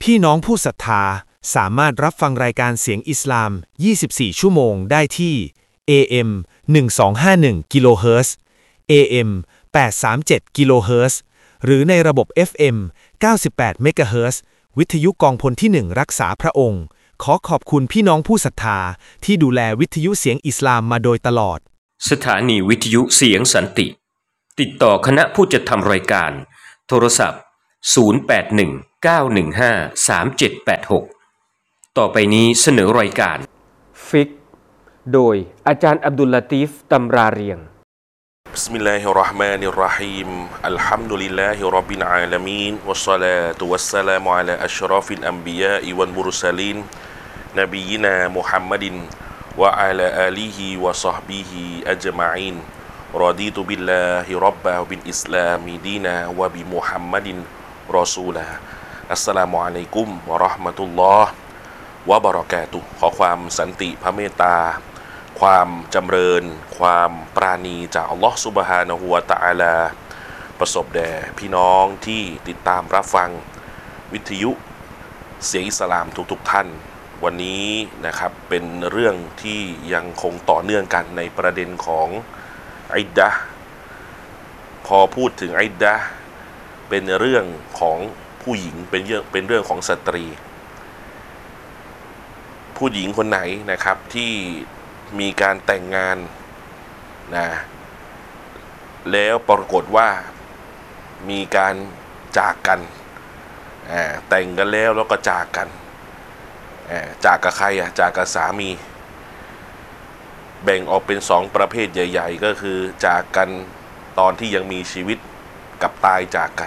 พี่น้องผู้ศรัทธาสามารถรับฟังรายการเสียงอิสลาม 24 ชั่วโมงได้ที่ AM 1251 กิโลเฮิรตซ์ AM 837 กิโลเฮิรตซ์หรือในระบบ FM 98 เมกะเฮิรตซ์วิทยุกองพลที่ 1 รักษาพระองค์ขอขอบคุณพี่น้องผู้ศรัทธาที่ดูแลวิทยุเสียงอิสลามมาโดยตลอดสถานีวิทยุเสียงสันติติดต่อคณะผู้จัดทำรายการโทรศัพท์0819153786ต่อไปนี้เสนอรายการฟิกโดยอาจารย์อับดุลลาตีฟตำราเรียงบิสมิลลาฮิรเราะห์มานิรเราะฮีมอัลฮัมดุลิลลาฮิร็อบบิลอาละมีนวัสศอลาตุวัสสลามุอะลาอัชรอฟิลอัมบิยาอิวัลมุรซะลีนนบียินามุฮัมมัดินวะอะลาอาลีฮิวะศอฮบิฮิอัจมะอีนรอดีตุบิลลาฮิร็อบบะบิลอิสลามดีนาวะบิมุฮัมมัดินรอซูลาอัสสลามุอะลัยกุมวะเราะห์มะตุลลอฮ์วะบะเราะกาตุฮ์ขอความสันติพระเมตตาความจำเริญความปราณีจากอัลลอฮฺซุบฮานะฮูวะตะอาลาประสบแด่พี่น้องที่ติดตามรับฟังวิทยุเสียงอิสลามทุกท่านวันนี้นะครับเป็นเรื่องที่ยังคงต่อเนื่องกันในประเด็นของอิดดะห์พอพูดถึงอิดดะห์เป็นเรื่องของผู้หญิงเป็นเรื่องของสตรีผู้หญิงคนไหนนะครับที่มีการแต่งงานนะแล้วปรากฏว่ามีการจากกันแต่งกันแล้วก็จากกันจากกับใครจากกับสามีแบ่งออกเป็น2ประเภทใหญ่ๆก็คือจากกันตอนที่ยังมีชีวิตกับตายจากกัน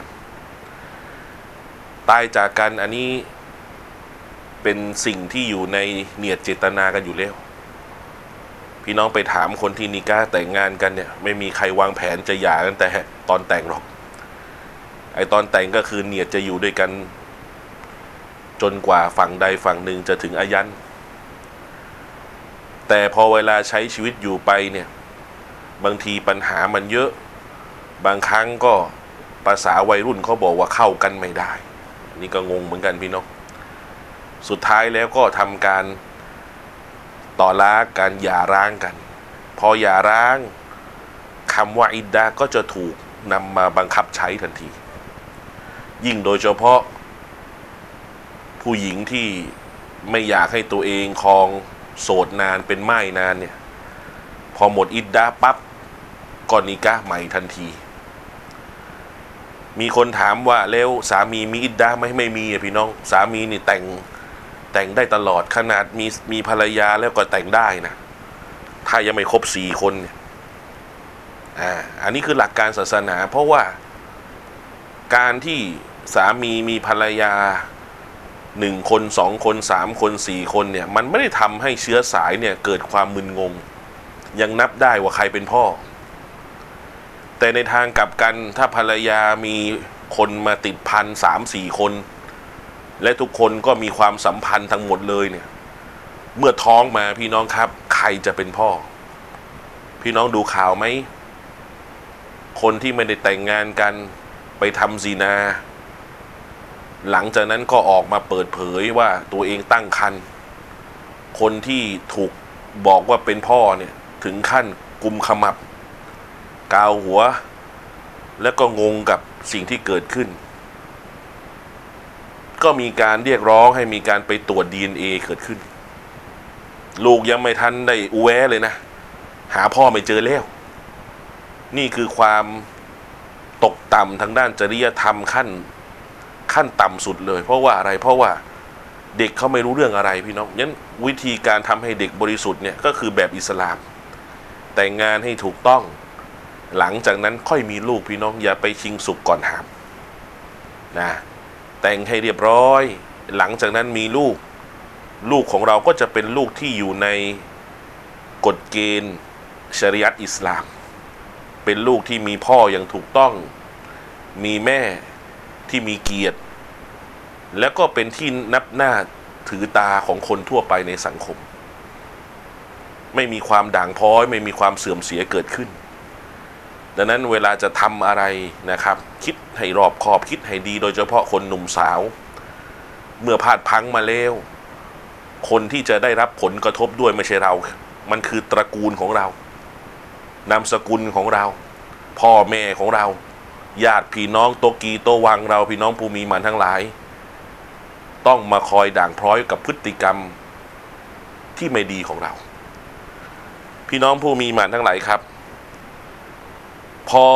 ตายจากกันอันนี้เป็นสิ่งที่อยู่ในเนียดเจตนากันอยู่แล้วพี่น้องไปถามคนที่นิกาแต่งงานกันเนี่ยไม่มีใครวางแผนจะหย่ากันแต่ตอนแต่งหรอกไอตอนแต่งก็คือเนียดจะอยู่ด้วยกันจนกว่าฝั่งใดฝั่งหนึ่งจะถึงอายันแต่พอเวลาใช้ชีวิตอยู่ไปเนี่ยบางทีปัญหามันเยอะบางครั้งก็ภาษาวัยรุ่นเขาบอกว่าเข้ากันไม่ได้นี่ก็งงเหมือนกันพี่น้องสุดท้ายแล้วก็ทำการต่อล้าการหย่าร้างกันพอหย่าร้างคำว่าอิดดะห์ก็จะถูกนำมาบังคับใช้ทันทียิ่งโดยเฉพาะผู้หญิงที่ไม่อยากให้ตัวเองครองโสดนานเป็นม่ายนานเนี่ยพอหมดอิดดะห์ปั๊บก็นิกะห์ใหม่ทันทีมีคนถามว่าแล้วสามีมีอิดดะห์ไหมไม่มีพี่น้องสามีนี่แต่งได้ตลอดขนาดมีภรรยาแล้วก็แต่งได้นะถ้ายังไม่ครบ4คนเนี่ยอันนี้คือหลักการศาสนาเพราะว่าการที่สามีมีภรรยา1คน2คน3คน4คนเนี่ยมันไม่ได้ทำให้เชื้อสายเนี่ยเกิดความมึนงงยังนับได้ว่าใครเป็นพ่อแต่ในทางกลับกันถ้าภรรยามีคนมาติดพัน3-4คนและทุกคนก็มีความสัมพันธ์ทั้งหมดเลยเนี่ยเมื่อท้องมาพี่น้องครับใครจะเป็นพ่อพี่น้องดูข่าวไหมคนที่ไม่ได้แต่งงานกันไปทำซินาหลังจากนั้นก็ออกมาเปิดเผยว่าตัวเองตั้งครรภ์คนที่ถูกบอกว่าเป็นพ่อเนี่ยถึงขั้นกุมขมับกาวหัวแล้วก็งงกับสิ่งที่เกิดขึ้นก็มีการเรียกร้องให้มีการไปตรวจ DNA เกิดขึ้นลูกยังไม่ทันได้อุแวะเลยนะหาพ่อไม่เจอแล้วนี่คือความตกต่ำทางด้านจริยธรรมขั้นต่ำสุดเลยเพราะว่าอะไรเพราะว่าเด็กเขาไม่รู้เรื่องอะไรพี่น้องงั้นวิธีการทำให้เด็กบริสุทธิ์เนี่ยก็คือแบบอิสลามแต่งงานให้ถูกต้องหลังจากนั้นค่อยมีลูกพี่น้องอย่าไปชิงสุกก่อนหามนะแต่งให้เรียบร้อยหลังจากนั้นมีลูกของเราก็จะเป็นลูกที่อยู่ในกฎเกณฑ์ชะรีอะห์อิสลามเป็นลูกที่มีพ่ออย่างถูกต้องมีแม่ที่มีเกียรติและก็เป็นที่นับหน้าถือตาของคนทั่วไปในสังคมไม่มีความด่างพร้อยไม่มีความเสื่อมเสียเกิดขึ้นดังนั้นเวลาจะทำอะไรนะครับคิดให้รอบคอบคิดให้ดีโดยเฉพาะคนหนุ่มสาวเมื่อพลาดพลั้งมาแล้วคนที่จะได้รับผลกระทบด้วยไม่ใช่เรามันคือตระกูลของเรานามสกุลของเราพ่อแม่ของเราญาติพี่น้องโตกีโตวังเราพี่น้องผู้มีมันทั้งหลายต้องมาคอยด่างพร้อยกับพฤติกรรมที่ไม่ดีของเราพี่น้องผู้มีมันทั้งหลายครับพอ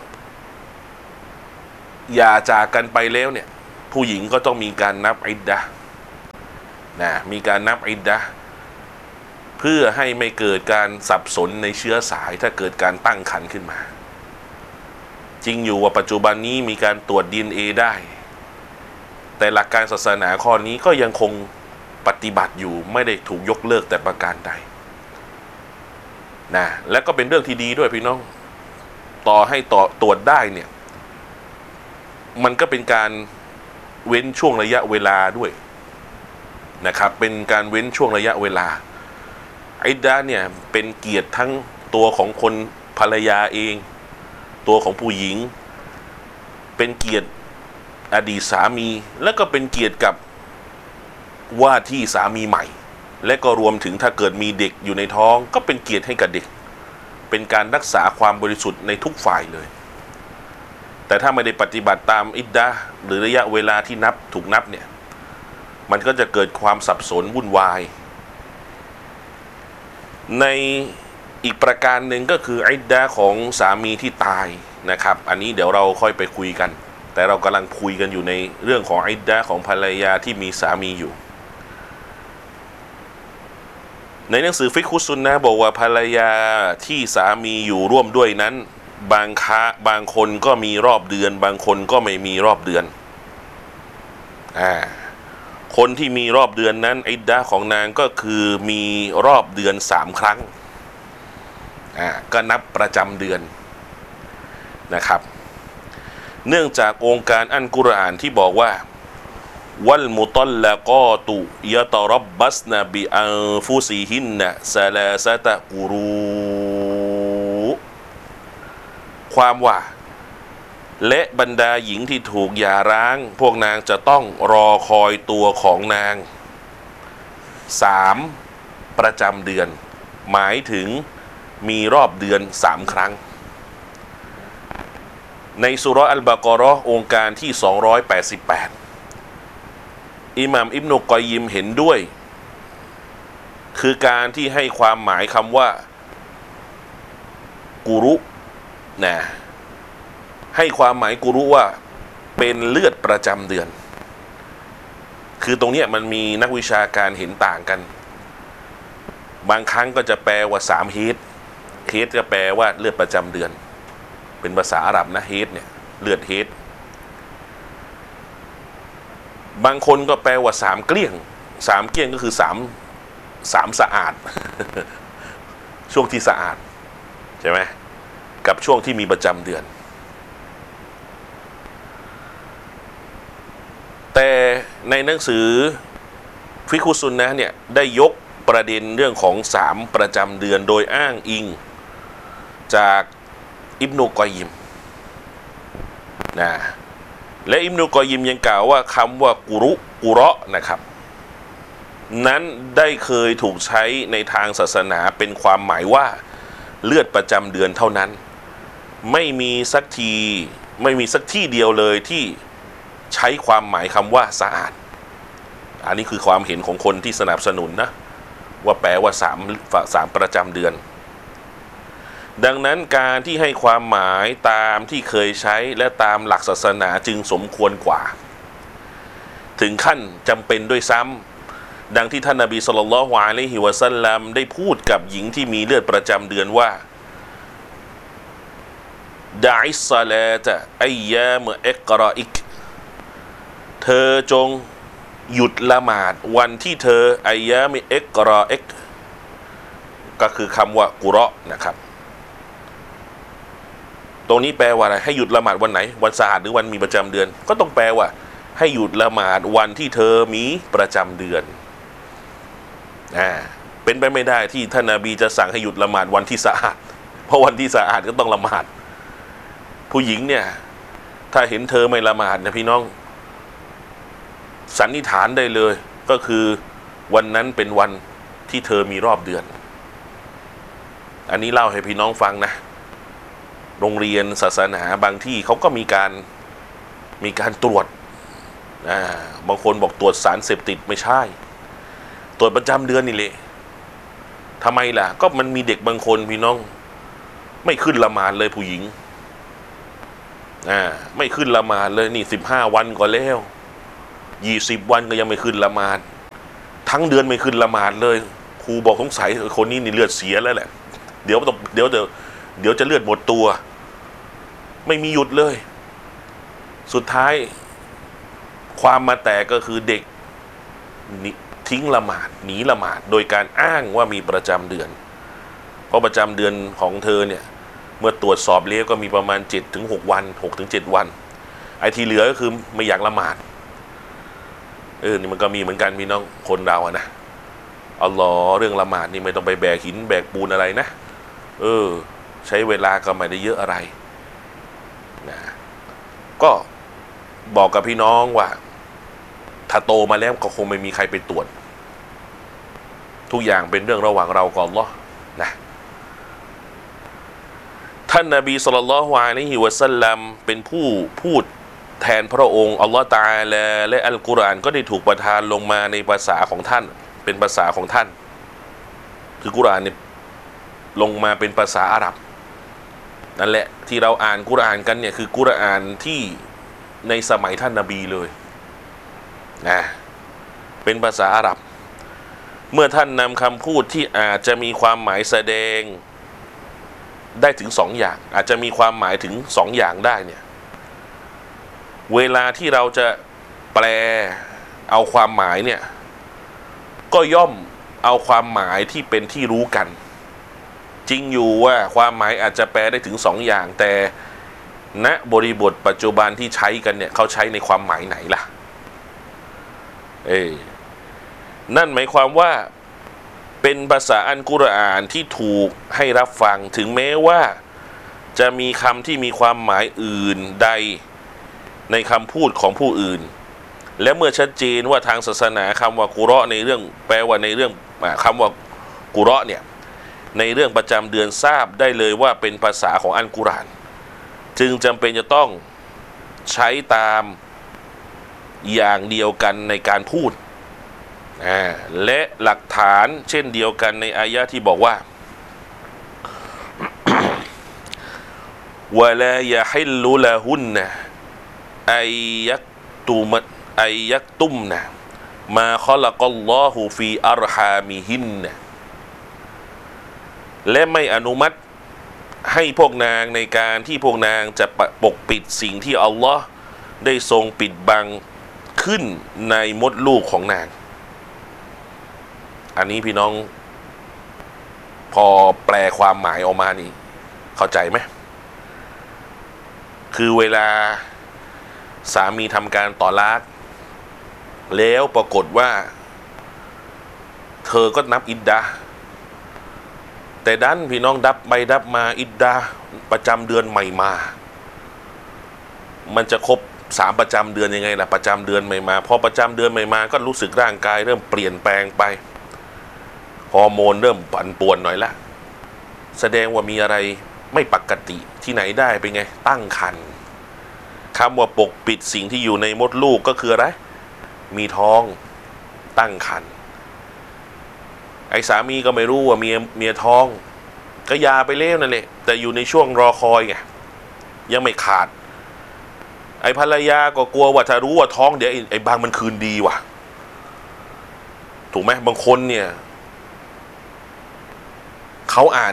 อย่าจากกันไปแล้วเนี่ยผู้หญิงก็ต้องมีการนับอิดดะห์นะมีการนับอิดดะห์เพื่อให้ไม่เกิดการสับสนในเชื้อสายถ้าเกิดการตั้งครรภ์ขึ้นมาจริงอยู่ว่าปัจจุบันนี้มีการตรวจ DNA ได้แต่หลักการศาสนาข้อนี้ก็ยังคงปฏิบัติอยู่ไม่ได้ถูกยกเลิกแต่ประการใดนะและก็เป็นเรื่องที่ดีด้วยพี่น้องต่อให้ตรวจได้เนี่ยมันก็เป็นการเว้นช่วงระยะเวลาด้วยนะครับเป็นการเว้นช่วงระยะเวลาอิดดะห์เนี่ยเป็นเกียรติทั้งตัวของคนภรรยาเองตัวของผู้หญิงเป็นเกียรติอดีตสามีและก็เป็นเกียรติกับว่าที่สามีใหม่และก็รวมถึงถ้าเกิดมีเด็กอยู่ในท้องก็เป็นเกียรติให้กับเด็กเป็นการรักษาความบริสุทธิ์ในทุกฝ่ายเลยแต่ถ้าไม่ได้ปฏิบัติตามอิดดะห์หรือระยะเวลาที่ถูกนับเนี่ยมันก็จะเกิดความสับสนวุ่นวายในอีกประการหนึ่งก็คืออิดดะห์ของสามีที่ตายนะครับอันนี้เดี๋ยวเราค่อยไปคุยกันแต่เรากำลังคุยกันอยู่ในเรื่องของอิดดะห์ของภรรยาที่มีสามีอยู่ในหนังสือฟิกฮุสซุนนะห์บอกว่าภรรยาที่สามีอยู่ร่วมด้วยนั้นบางคนก็มีรอบเดือนบางคนก็ไม่มีรอบเดือนคนที่มีรอบเดือนนั้นอิดดะห์ของนางก็คือมีรอบเดือน3 ครั้งก็นับประจำเดือนนะครับเนื่องจากองค์การอัลกุรอานที่บอกว่าวัลมุตัลละกอตุยะตะรับบัสนะบิอันฟุซิฮินนะซะลาซะตะกุรูความว่าและบรรดาหญิงที่ถูกหย่าร้างพวกนางจะต้องรอคอยตัวของนาง3 ประจำเดือนหมายถึงมีรอบเดือน3 ครั้งในซูเราะห์อัลบะเกาะเราะห์องค์การที่288อิหม่ามอิบนุกอยยิมเห็นด้วยคือการที่ให้ความหมายคำว่ากุรุนะให้ความหมายกุรุว่าเป็นเลือดประจำเดือนคือตรงนี้มันมีนักวิชาการเห็นต่างกันบางครั้งก็จะแปลว่า3 เฮดก็แปลว่าเลือดประจำเดือนเป็นภาษาอาหรับนะเฮดเนี่ยเลือดเฮดบางคนก็แปลว่า3 เกลี้ยง3 เกลี้ยงก็คือ3 สะอาด ช่วงที่สะอาดใช่ไหมกับช่วงที่มีประจำเดือนแต่ในหนังสือฟิกฮุสซุนนะห์เนี่ยได้ยกประเด็นเรื่องของ3 ประจำเดือนโดยอ้างอิงจากอิบนุกอยยิมนะและอิบนุกอยยิมยังกล่าวว่าคำว่ากุเราะห์นะครับนั้นได้เคยถูกใช้ในทางศาสนาเป็นความหมายว่าเลือดประจำเดือนเท่านั้นไม่มีสักที่เดียวเลยที่ใช้ความหมายคำว่าสะอาดอันนี้คือความเห็นของคนที่สนับสนุนนะว่าแปลว่า3 ประจำเดือนดังนั้นการที่ให้ความหมายตามที่เคยใช้และตามหลักศาสนาจึงสมควรกว่าถึงขั้นจำเป็นด้วยซ้ำดังที่ท่านนบีศ็อลลัลลอฮุอะลัยฮิวะซัลลัมได้พูดกับหญิงที่มีเลือดประจำเดือนว่าดะอิศศอลาตะอัยยามอิกรออิกเธอจงหยุดละหมาดวันที่เธออัยยามอิกรออิกก็คือคำว่ากุเราะห์นะครับตรงนี้แปลว่าอะไรให้หยุดละหมาดวันไหนวันสะอาดหรือวันมีประจำเดือนก็ต้องแปลว่าให้หยุดละหมาดวันที่เธอมีประจำเดือนเป็นไปไม่ได้ที่ท่านนบีจะสั่งให้หยุดละหมาดวันที่สะอาดเพราะวันที่สะอาดก็ต้องละหมาดผู้หญิงเนี่ยถ้าเห็นเธอไม่ละหมาดนะพี่น้องสันนิษฐานได้เลยก็คือวันนั้นเป็นวันที่เธอมีรอบเดือนอันนี้เล่าให้พี่น้องฟังนะโรงเรียนศาสนาบางที่เขาก็มีการตรวจบางคนบอกตรวจสารเสพติดไม่ใช่ตรวจประจำเดือนนี่แหละทำไมล่ะก็มันมีเด็กบางคนพี่น้องไม่ขึ้นละหมาดเลยผู้หญิงไม่ขึ้นละหมาดเลยนี่15 วันก็แล้ว20 วันก็ยังไม่ขึ้นละหมาดทั้งเดือนไม่ขึ้นละหมาดเลยครูบอกสงสัยคนนี้นี่เลือดเสียแล้วแหละเดี๋ยวจะเลือดหมดตัวไม่มีหยุดเลยสุดท้ายความมาแตกก็คือเด็กทิ้งละหมาดหนีละหมาดโดยการอ้างว่ามีประจำเดือนเพราะประจำเดือนของเธอเนี่ยเมื่อตรวจสอบแล้วก็มีประมาณ 7-6 วัน 6-7 วันไอ้ที่เหลือก็คือไม่อยากละหมาดนี่มันก็มีเหมือนกันพี่น้องคนเราอะนะอัลลอฮ์เรื่องละหมาดนี่ไม่ต้องไปแบกหินแบกปูนอะไรนะใช้เวลาก็ไม่ได้เยอะอะไรนะก็บอกกับพี่น้องว่าถ้าโตมาแล้วก็คงไม่มีใครไปตรวจทุกอย่างเป็นเรื่องระหว่างเรากับอัลลอฮ์นะท่านนบีศ็อลลัลลอฮุอะลัยฮิวะซัลลัมเป็นผู้พูดแทนพระองค์อัลลอฮ์ตะอาลาและอัลกุรอานก็ได้ถูกประทานลงมาในภาษาของท่านเป็นภาษาของท่านคือกุรอานเนี่ยลงมาเป็นภาษาอาหรับนั่นแหละที่เราอ่านกุรอานกันเนี่ยคือกุรอานที่ในสมัยท่านนบีเลยนะเป็นภาษาอาหรับเมื่อท่านนำคำพูดที่อาจจะมีความหมายแสดงได้ถึง2 อย่างอาจจะมีความหมายถึง2 อย่างได้เนี่ยเวลาที่เราจะแปลเอาความหมายเนี่ยก็ย่อมเอาความหมายที่เป็นที่รู้กันจริงอยู่ว่าความหมายอาจจะแปลได้ถึง2 อย่างแต่ณบริบทปัจจุบันที่ใช้กันเนี่ยเขาใช้ในความหมายไหนล่ะนั่นหมายความว่าเป็นภาษาอัลกุรอานที่ถูกให้รับฟังถึงแม้ว่าจะมีคำที่มีความหมายอื่นใดในคำพูดของผู้อื่นและเมื่อชัดเจนว่าทางศาสนาคำว่ากุเราะห์ในเรื่องแปลว่าในเรื่องคำว่ากุเราะห์เนี่ยในเรื่องประจำเดือนทราบได้เลยว่าเป็นภาษาของอัลกุรอานจึงจำเป็นจะต้องใช้ตามอย่างเดียวกันในการพูดและหลักฐานเช่นเดียวกันในอายะห์ที่บอกว่าวะลายะฮิลลุละฮุนนะอัยยักตุมนะมาคอละกัลลอฮุฟีอัรฮามิฮินนะและไม่อนุมัติให้พวกนางในการที่พวกนางจะปกปิดสิ่งที่อัลลอฮ์ได้ทรงปิดบังขึ้นในมดลูกของนางอันนี้พี่น้องพอแปลความหมายออกมานี่เข้าใจไหมคือเวลาสามีทำการต่อลากแล้วปรากฏว่าเธอก็นับอิดดะแต่ดันพี่น้องดับไปดับมาอิดดะประจำเดือนใหม่มามันจะครบ3 ประจำเดือนยังไงล่ะประจำเดือนใหม่มาพอประจำเดือนใหม่มาก็รู้สึกร่างกายเริ่มเปลี่ยนแปลงไปฮอร์โมนเริ่มปั่นป่วนหน่อยละแสดงว่ามีอะไรไม่ปกติที่ไหนได้เป็นไงตั้งครรภ์คำว่าปกปิดสิ่งที่อยู่ในมดลูกก็คืออะไรมีท้องตั้งครรภ์ไอ้สามีก็ไม่รู้ว่าเมียท้องก็ยาไปเล่วนั่นแหละแต่อยู่ในช่วงรอคอยไงยังไม่ขาดไอ้ภรรยาก็กลัวว่าถ้ารู้ว่าท้องเดี๋ยวไอ้บางมันคืนดีว่ะถูกไหมบางคนเนี่ยเขาอาจ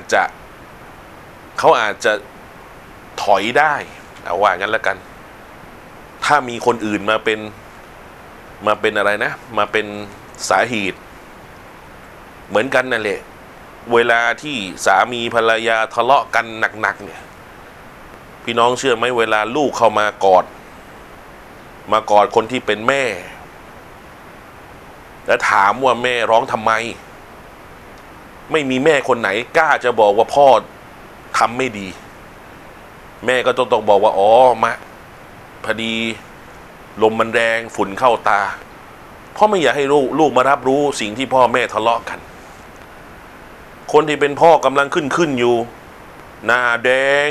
จะถอยได้เอาว่างั้นแล้วกันถ้ามีคนอื่นมาเป็นอะไรนะมาเป็นสาเหตุเหมือนกันนั่นแหละเวลาที่สามีภรรยาทะเลาะกันหนักๆเนี่ยพี่น้องเชื่อไหมเวลาลูกเข้ามากอดคนที่เป็นแม่แล้วถามว่าแม่ร้องทำไมไม่มีแม่คนไหนกล้าจะบอกว่าพ่อทำไม่ดีแม่ก็ต้องบอกว่าอ๋อมาพอดีลมมันแรงฝุ่นเข้าตาเพราะไม่อยากให้ลูกมารับรู้สิ่งที่พ่อแม่ทะเลาะกัน คนที่เป็นพ่อกำลังขึ้นอยู่หน้าแดง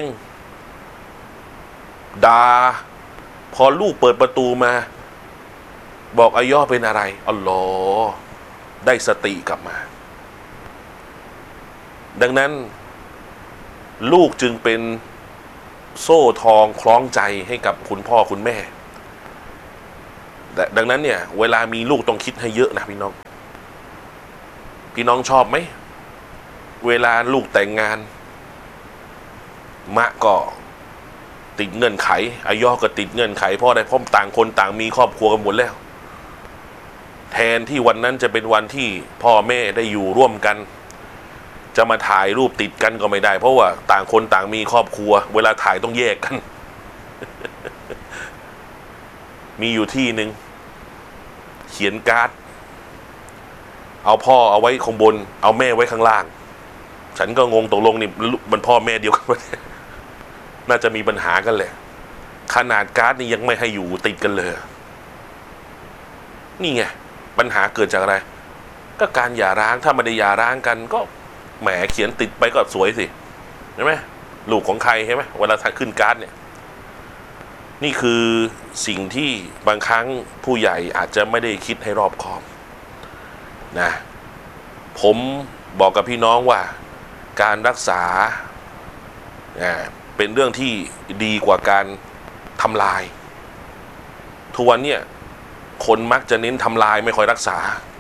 ด่าพอลูกเปิดประตูมาบอกอายอเป็นอะไรอัลลอฮ์ได้สติกลับมา ดังนั้นลูกจึงเป็นโซ่ทองคล้องใจให้กับคุณพ่อคุณแม่ดังนั้นเนี่ยเวลามีลูกต้องคิดให้เยอะนะพี่น้องชอบไหมเวลาลูกแต่งงานมะก็ติดเงื่อนไขอายอก็ติดเงื่อนไขเพราะอะไรเพราะต่างคนต่างมีครอบครัวกันหมดแล้วแทนที่วันนั้นจะเป็นวันที่พ่อแม่ได้อยู่ร่วมกันจะมาถ่ายรูปติดกันก็ไม่ได้เพราะว่าต่างคนต่างมีครอบครัวเวลาถ่ายต้องแยกกัน มีอยู่ที่หนึ่งเขียนการ์ดเอาพ่อเอาไว้ข้างบนเอาแม่ไว้ข้างล่างฉันก็งงตกลงนี่มันพ่อแม่เดียวกันน่าจะมีปัญหากันแหละขนาดการ์ดนี่ยังไม่ให้อยู่ติดกันเลยนี่ไงปัญหาเกิดจากอะไรก็การหย่าร้างถ้าไม่ได้หย่าร้างกันก็แหมเขียนติดไปก็สวยสิใช่ไหมลูกของใครใช่ไหมเวลาขึ้นการ์ดเนี่ยนี่คือสิ่งที่บางครั้งผู้ใหญ่อาจจะไม่ได้คิดให้รอบคอบนะผมบอกกับพี่น้องว่าการรักษาเป็นเรื่องที่ดีกว่าการทำลายทุกวันเนี่ยคนมักจะเน้นทำลายไม่ค่อยรักษา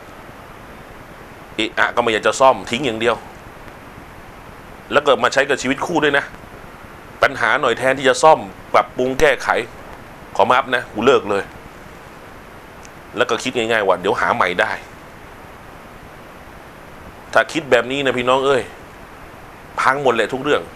ก็ไม่อยากจะซ่อมทิ้งอย่างเดียวแล้วเกิดมาใช้กับชีวิตคู่ด้วยนะปัญหาหน่อยแทนที่จะซ่อมปรับปรุงแก้ไขขอมาอัพนะกูเลิกเลยแล้วก็คิดง่ายๆว่าเดี๋ยวหาใหม่ได้ถ้าคิดแบบนี้นะพี่น้องเอ้ยพังหมดเลยทุกเรื่อง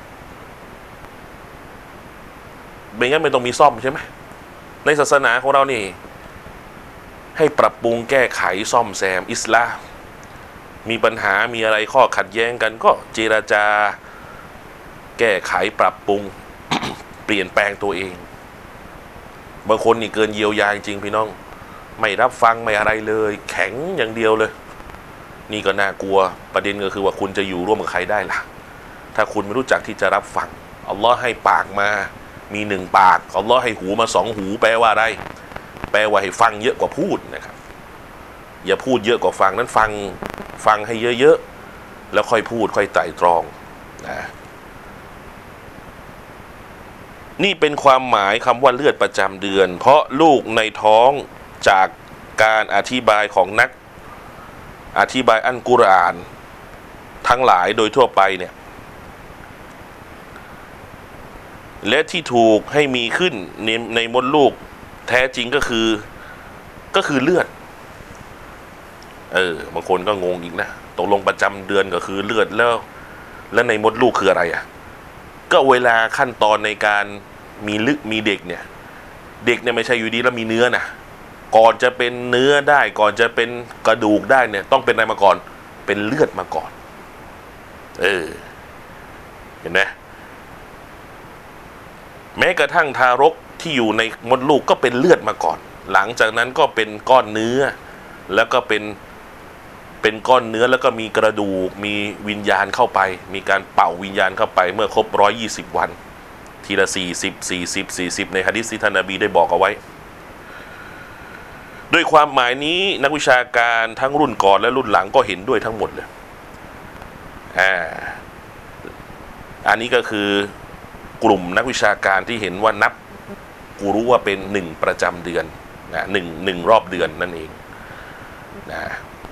ไม่งั้นไม่ต้องมีซ่อมใช่ไหมในศาสนาของเรานี่ให้ปรับปรุงแก้ไขซ่อมแซมอิสลามมีปัญหามีอะไรข้อขัดแย้งกันก็เจรจาแก้ไขปรับปรุง เปลี่ยนแปลงตัวเองบางคนนี่เกินเยียวยาจริงพี่น้องไม่รับฟังไม่อะไรเลยแข็งอย่างเดียวเลยนี่ก็น่ากลัวประเด็นก็คือว่าคุณจะอยู่ร่วมกับใครได้ล่ะถ้าคุณไม่รู้จักที่จะรับฟังอัลลอฮ์ให้ปากมามีหนึ่งปากอัลลอฮ์ให้หูมาสองหูแปลว่าอะไรแปลว่าให้ฟังเยอะกว่าพูดนะครับอย่าพูดเยอะกว่าฟังนั้นฟังให้เยอะๆแล้วค่อยพูดค่อยไตร่ตรองนะนี่เป็นความหมายคำว่าเลือดประจำเดือนเพราะลูกในท้องจากการอธิบายของนักอธิบายอัลกุรอานทั้งหลายโดยทั่วไปเนี่ยและที่ถูกให้มีขึ้นในมดลูกแท้จริงก็คือเลือดบางคนก็งงอีกนะตกลงประจำเดือนก็คือเลือดแล้วในมดลูกคืออะไรอ่ะก็เวลาขั้นตอนในการมีเด็กเนี่ยไม่ใช่อยู่ดีแล้วมีเนื้อนะก่อนจะเป็นเนื้อได้ก่อนจะเป็นกระดูกได้เนี่ยต้องเป็นอะไรมาก่อนเป็นเลือดมาก่อนเห็นไหมแม้กระทั่งทารกที่อยู่ในมดลูกก็เป็นเลือดมาก่อนหลังจากนั้นก็เป็นก้อนเนื้อแล้วก็เป็นก้อนเนื้อแล้วก็มีกระดูกมีวิญญาณเข้าไปมีการเป่าวิญญาณเข้าไปเมื่อครบ120 วันทีละ40ในหะดีษที่ท่านนบีได้บอกเอาไว้ด้วยความหมายนี้นักวิชาการทั้งรุ่นก่อนและรุ่นหลังก็เห็นด้วยทั้งหมดเลยอันนี้ก็คือกลุ่มนักวิชาการที่เห็นว่านับกูรู้ว่าเป็น1ประจำเดือนนะหนึ่งรอบเดือนนั่นเองนะ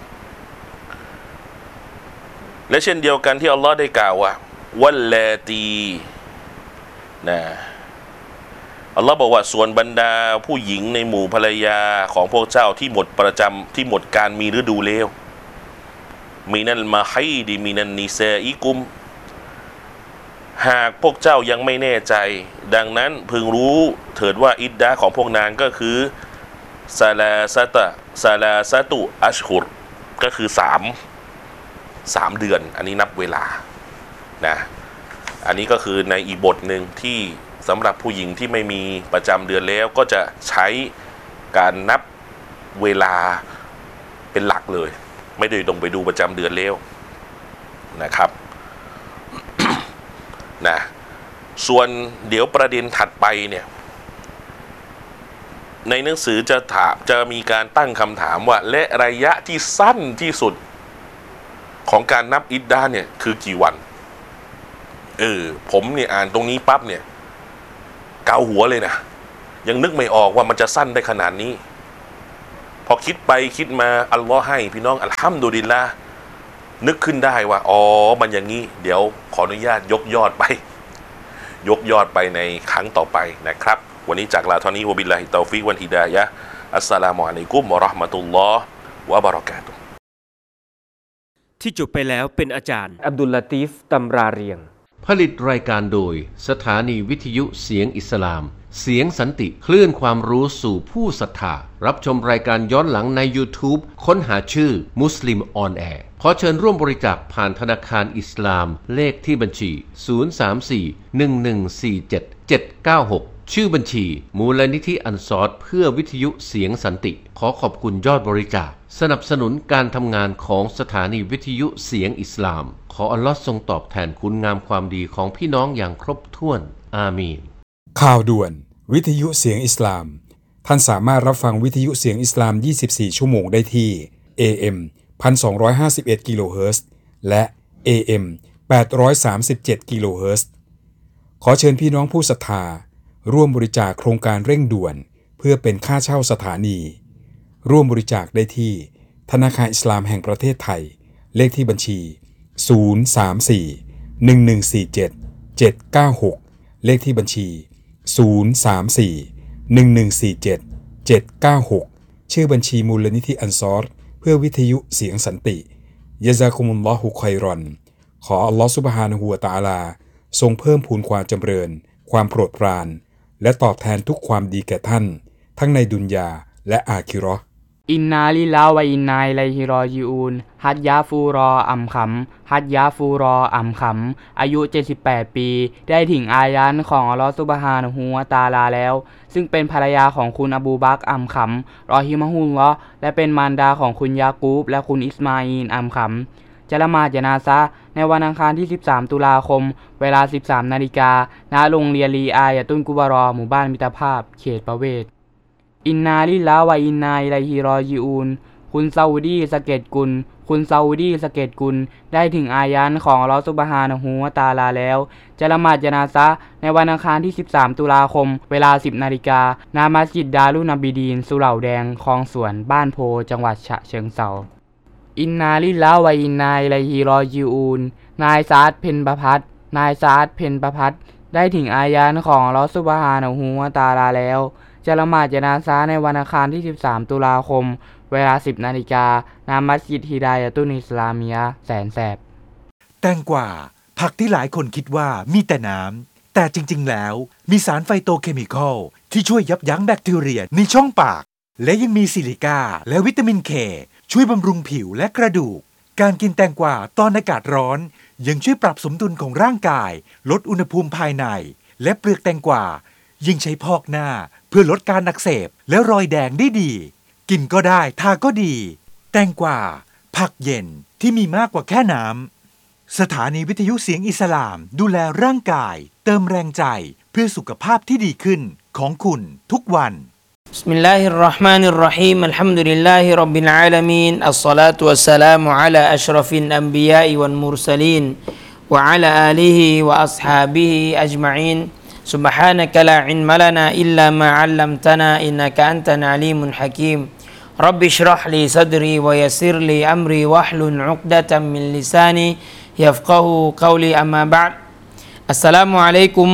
และเช่นเดียวกันที่อัลลอฮ์ได้กล่าวว่าวัลลาตีนะอัลลอฮ์บอกว่าส่วนบรรดาผู้หญิงในหมู่ภรรยาของพวกเจ้าที่หมดการมีฤดูเลวมินัลมาฮีดิมินันนิซาอิกุมหากพวกเจ้ายังไม่แน่ใจดังนั้นพึงรู้เถิดว่าอิดดะห์ของพวกนางก็คือซาลาซาตุอัชฮุรก็คือ3เดือนอันนี้นับเวลานะอันนี้ก็คือในอีกบทหนึ่งที่สำหรับผู้หญิงที่ไม่มีประจำเดือนแล้วก็จะใช้การนับเวลาเป็นหลักเลย ไม่ได้ต้องไปดูประจำเดือนแล้วนะครับ นะส่วนเดี๋ยวประเด็นถัดไปเนี่ยในหนังสือจะมีการตั้งคำถามว่าและระยะที่สั้นที่สุดของการนับอิดดาเนี่ยคือกี่วันผมเนี่ยอ่านตรงนี้ปั๊บเนี่ยเกาหัวเลยนะยังนึกไม่ออกว่ามันจะสั้นได้ขนาดนี้พอคิดไปคิดมาอัลลอฮ์ให้พี่น้องอัลฮัมดุลิลละห์นึกขึ้นได้ว่ามันอย่างนี้เดี๋ยวขออนุญาตยกยอดไปในครั้งต่อไปนะครับวันนี้จากลาเท่านี้วะบิลลาฮิตอฟิกวันฮิดายะฮ์อัสสลามุอะลัยกุมวะเราะห์มะตุลลอฮ์วะบะเราะกาตุฮ์ที่จบไปแล้วเป็นอาจารย์อับดุลลาตีฟตำราเรียงผลิตรายการโดยสถานีวิทยุเสียงอิสลามเสียงสันติคลื่นความรู้สู่ผู้ศรัทธารับชมรายการย้อนหลังใน YouTube ค้นหาชื่อมุสลิมออนแอร์ขอเชิญร่วมบริจาคผ่านธนาคารอิสลามเลขที่บัญชี 034-1147-796 ชื่อบัญชีมูลนิธิอันซอรเพื่อวิทยุเสียงสันติขอขอบคุณยอดบริจาคสนับสนุนการทำงานของสถานีวิทยุเสียงอิสลามขออัลลอฮ์ทรงตอบแทนคุณงามความดีของพี่น้องอย่างครบถ้วนอามีนข่าวด่วนวิทยุเสียงอิสลามท่านสามารถรับฟังวิทยุเสียงอิสลาม24ชั่วโมงได้ที่ AM 1251กิโลเฮิรตซ์และ AM 837กิโลเฮิรตซ์ขอเชิญพี่น้องผู้ศรัทธาร่วมบริจาคโครงการเร่งด่วนเพื่อเป็นค่าเช่าสถานีร่วมบริจาคได้ที่ธนาคารอิสลามแห่งประเทศไทยเลขที่บัญชี 034-1147-796 เลขที่บัญชี 034-1147-796 ชื่อบัญชีมูลนิธิอันซอรเพื่อวิทยุเสียงสันติยะซากุมุลลอฮุค็อยรอนขออัลลอฮฺซุบฮานะฮูวะตะอาลาทรงเพิ่มพูนความจำเริญความโปรดปรานและตอบแทนทุกความดีแก่ท่านทั้งในดุนยาและอาคิเราะห์อินนาลิลลาฮ์วะอินนาอิลัยฮิรอญิอูนฮัดยาฟูรออัมขำฮัดยาฟูรออัมขำอายุ78ปีได้ถึงอายันของอัลลอฮฺซุบฮานะฮูวะตะอาลาแล้วซึ่งเป็นภรรยาของคุณอบูบักรอัมขำรอฮิมะฮุลลอฮ์และเป็นมารดาของคุณยากูบและคุณอิสมาอีลอัมขำจะละหมาดญะนาซะห์ในวันอังคารที่13ตุลาคมเวลา 13 นาฬิกาณโรงเรียนลีอายะตุนกุบารอหมู่บ้านมิตรภาพเขตประเวศอินนาลิลลาฮ์วะอินนาอิลัยฮิรอญิอูนคุณซาอุดีสะเก็ดกุลคุณซาอุดีสะเก็ดกุลได้ถึงอายันของอัลเลาะห์ซุบฮานะฮูวะตะอาลาแล้วจะละหมาดญะนาซะห์ในวันอังคารที่13ตุลาคมเวลา 10 นาฬิกาณมัสยิดดารุนบีดีนสุเหร่าแดงคลองสวนบ้านโพจังหวัดฉะเชิงเทราอินนาลิลลาฮ์วะอินนาอิลัยฮิรอญิอูนนายซาดเพ็ญประภัสได้ถึงอายันของอัลเลาะห์ซุบฮานะฮูวะตะอาลาแล้วจะละหมาดญะนาซะห์ในวันอังคารที่13ตุลาคมเวลา 10 นาฬิกาณมัสยิดฮิดายะตุนอิสลามียะห์แสนแสบแตงกวาผักที่หลายคนคิดว่ามีแต่น้ำแต่จริงๆแล้วมีสารไฟโตเคมีคอลที่ช่วยยับยั้งแบคทีเรียในช่องปากและยังมีซิลิก้าและวิตามินเคช่วยบำรุงผิวและกระดูกการกินแตงกวาตอนอากาศร้อนยังช่วยปรับสมดุลของร่างกายลดอุณหภูมิภายในและเปลือกแตงกวายังใช้พอกหน้าเพื่อลดการอักเสบและรอยแดงได้ดีกินก็ได้ทาก็ดีแตงกวาผักเย็นที่มีมากกว่าแค่น้ำสถานีวิทยุเสียงอิสลามดูแลร่างกายเติมแรงใจเพื่อสุขภาพที่ดีขึ้นของคุณทุกวันบิสมิลลาฮิรเราะห์มานิรเราะฮีมอัลฮัมดุลิลลาฮิร็อบบิลอาลามีนอัศศอลาตุวัสสลามุอะลาอัชรอฟิลอันบิยาวัลมุรสลีนวะอะลาอาลีฮิวะอัศฮาบิฮิอัจมะอีนسبحانك لا علم لنا إلا ما علمتنا إنك أنت العليم الحكيم رب اشرح لي صدري ويسر لي أمري واحلل عقدة من لساني يفقه قولي أما بعد السلام عليكم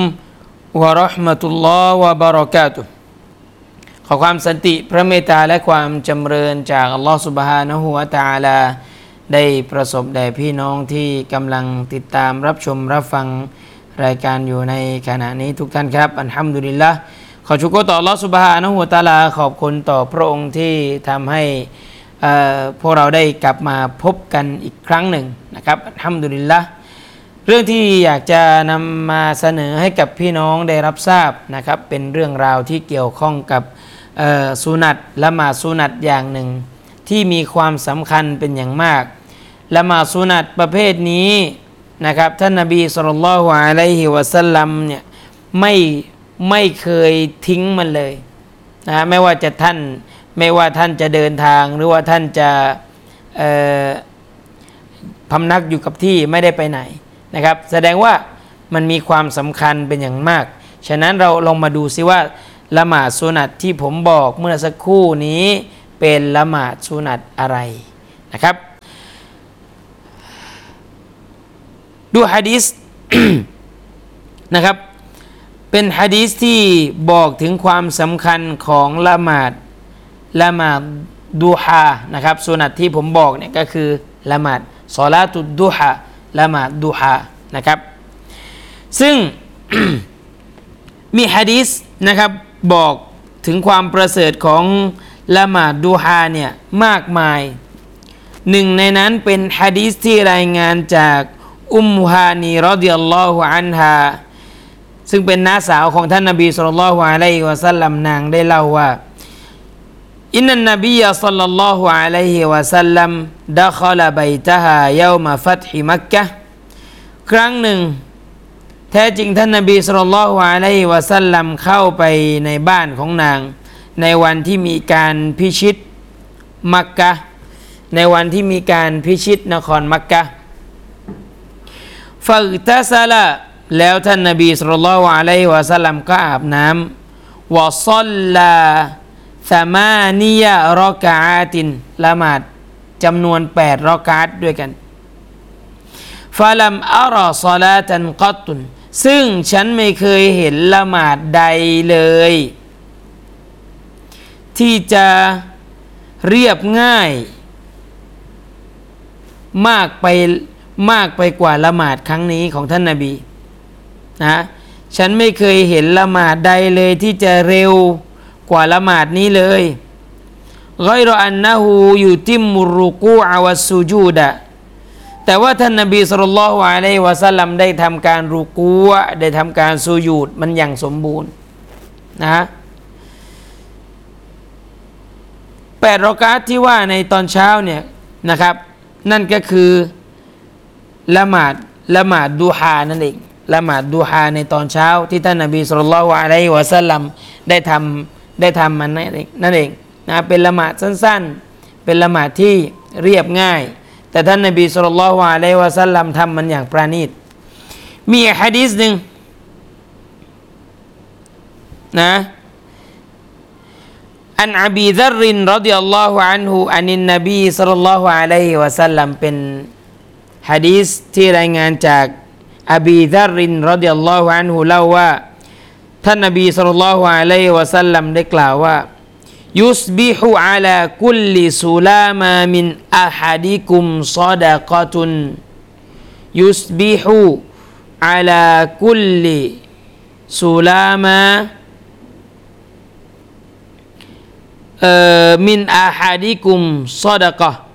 ورحمة الله وبركاته ขอความสันติพระเมตตาและความจำเริญจากอัลลอฮฺซุบฮานะฮูวะตะอาลาได้ประสบแด่พี่น้องที่กำลังติดตามรับชมรับฟังรายการอยู่ในขณะนี้ทุกท่านครับอัลฮัมดุลิลละห์ขอชุกรต่ออัลเลาะห์ซุบฮานะฮูวะตะอาลาขอบคุณต่อพระองค์ที่ทำให้พวกเราได้กลับมาพบกันอีกครั้งหนึ่งนะครับอัลฮัมดุลิลละห์เรื่องที่อยากจะนำมาเสนอให้กับพี่น้องได้รับทราบนะครับเป็นเรื่องราวที่เกี่ยวข้องกับสุนัตละหมาดสุนัตอย่างหนึ่งที่ที่มีความสำคัญเป็นอย่างมากละหมาดสุนัตประเภทนี้นะครับท่านนบีศ็อลลัลลอฮุอะลัยฮิวะซัลลัมเนี่ยไม่เคยทิ้งมันเลยนะไม่ว่าท่านจะเดินทางหรือว่าท่านจะพำนักอยู่กับที่ไม่ได้ไปไหนนะครับแสดงว่ามันมีความสำคัญเป็นอย่างมากฉะนั้นเราลองมาดูซิว่าละหมาดสุนัตที่ผมบอกเมื่อสักครู่นี้เป็นละหมาดสุนัตอะไรนะครับดูหะดีษ นะครับเป็นหะดีษที่บอกถึงความสำคัญของละหมาดดูฮานะครับสุนัตที่ผมบอกเนี่ยก็คือละหมาดศอลาตุดดูฮาละหมาดดูฮานะครับซึ่ง มีหะดีษนะครับบอกถึงความประเสริฐของละหมาดดูฮาเนี่ยมากมายหนึ่งในนั้นเป็นหะดีษที่รายงานจากอุมมุฮานีรอฎิยัลลอฮุอันฮาซึ่งเป็นน้าสาวของท่านนบีศ็อลลัลลอฮุอะลัยฮิวะซัลลัมนางได้เล่าว่าอินนันนบีศ็อลลัลลอฮุอะลัยฮิวะซัลลัมดะคอลาบัยตะฮายอมฟัตฮิมักกะฮ์ครั้งหนึ่งแท้จริงท่านนบีศ็อลลัลลอฮุอะลัยฮิวะซัลลัมเข้าไปในบ้านของนางในวันที่มีการพิชิตมักกะฮ์ในวันที่มีการพิชิตนครมักกะฮ์ฟักตะซะละแล้วท่านนบีศ็อลลัลลอฮุอะลัยฮิวะซัลลัมก็อาบน้ำวะศ็อลลา8 รอกะอาตินละหมาดจำนวน8 รอกะอาตด้วยกันฟะลัมอะรอศอลาตันกัตตุนซึ่งฉันไม่เคยเห็นละหมาดใดเลยที่จะเรียบง่ายมากไปกว่าละหมาดครั้งนี้ของท่านนบีนะฉันไม่เคยเห็นละหมาดใดเลยที่จะเร็วกว่าละหมาดนี้เลยฆอยรออันนะฮูยุติมุรุกูอวัสซุจูดะแต่ว่าท่านนบีศ็อลลัลลอฮุอะลัยฮิวะซัลลัมได้ทำการรุกูอได้ทำการสุญูดมันอย่างสมบูรณ์นะ8 รอกะอาตที่ว่าในตอนเช้าเนี่ยนะครับนั่นก็คือละหมาดดูฮานั่นเองละหมาดดูฮาในตอนเช้าที่ท่านนบีศ็อลลัลลอฮุอะลัยฮิวะซัลลัมได้ทำมันนั่นเองนะเป็นละหมาดสั้นๆเป็นละหมาดที่เรียบง่ายแต่ท่านนบีศ็อลลัลลอฮุอะลัยฮิวะซัลลัมทำมันอย่างประณีตมีหะดีษหนึ่งนะอันอบีซัรรินรอฎิยัลลอฮุอันฮุอันนินนบีศ็อลลัลลอฮุอะลัยฮิวะซัลลัมเป็นหะดีษที่รายงานจากอบีซัรรินรอฎิยัลลอฮุอันฮุเล่าว่าท่านนบีศ็อลลัลลอฮุอะลัยฮิวะซัลลัมได้กล่าวว่ายุสบิฮุอะลาคุลลิซุลามามินอะฮัดิกุมศอดะกะตุนยุสบิฮุอะลาคุลลิซุลามามินอะฮัดิกุมศอดะกะห์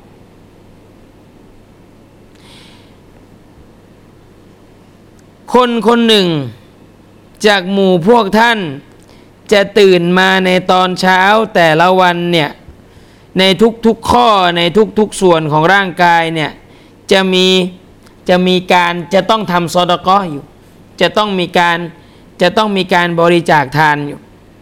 คนหนึ่งจากหมู่พวกท่านจะตื่นมาในตอนเช้าแต่ละวันเนี่ยในทุกๆข้อในทุกๆส่วนของร่างกายเนี่ยจะต้องทำซอดะกอฮ์อยู่จะต้องมีการบริจาคทานอยู่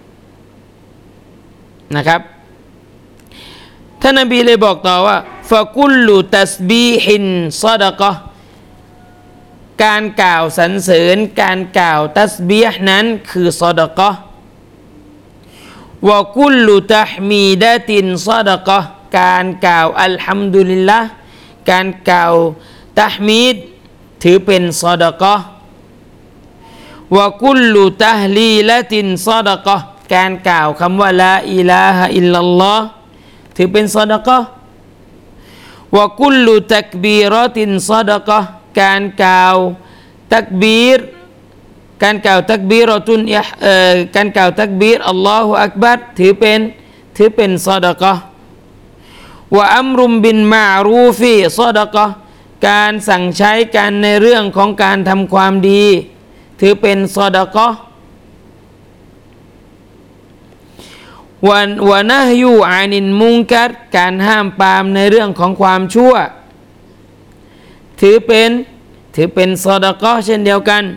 นะครับท่านนบีเลยบอกต่อว่าฟะกุลลุตัสบีฮินซอดะกอฮ์การกล่าวสรรเสริญการกล่าวตัสบีฮ์นั้นคือซอดะกอฮ์วะกุลลุตะห์มีดะตินซอดะกอฮ์การกล่าวอัลฮัมดุลิลละห์การกล่าวตะห์มีดถือเป็นซอดะกอฮ์วะกุลลุตะฮลีละตินซอดะกอฮ์การกล่าวคำว่าลาอิลาฮะอิลลัลลอฮ์ถือเป็นซอดะกอฮ์วะกุลลุตักบีรอตินซอดะกอฮ์การกล่าวตักบีรการกล่าวตักบีรอตุนการกล่าวตักบีรอัลลอฮุอักบัรถือเป็นซอดะกอฮ์วะอัมรุมบินมารูฟีซอดะกอฮ์การสั่งใช้กันในเรื่องของการทำความดีถือเป็นซอดะกอฮ์วะนะฮยูอานินมุงกัรการห้ามปรามในเรื่องของความชั่วถือเป็นซอดะกอฮ์เช่นเดียวกัน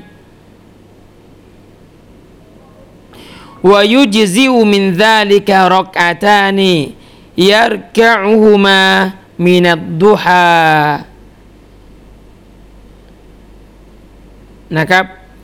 วะยุจซิอุมินซาลิกะรักอะตานียัรกะอุฮุมามินัดดุฮานะครับ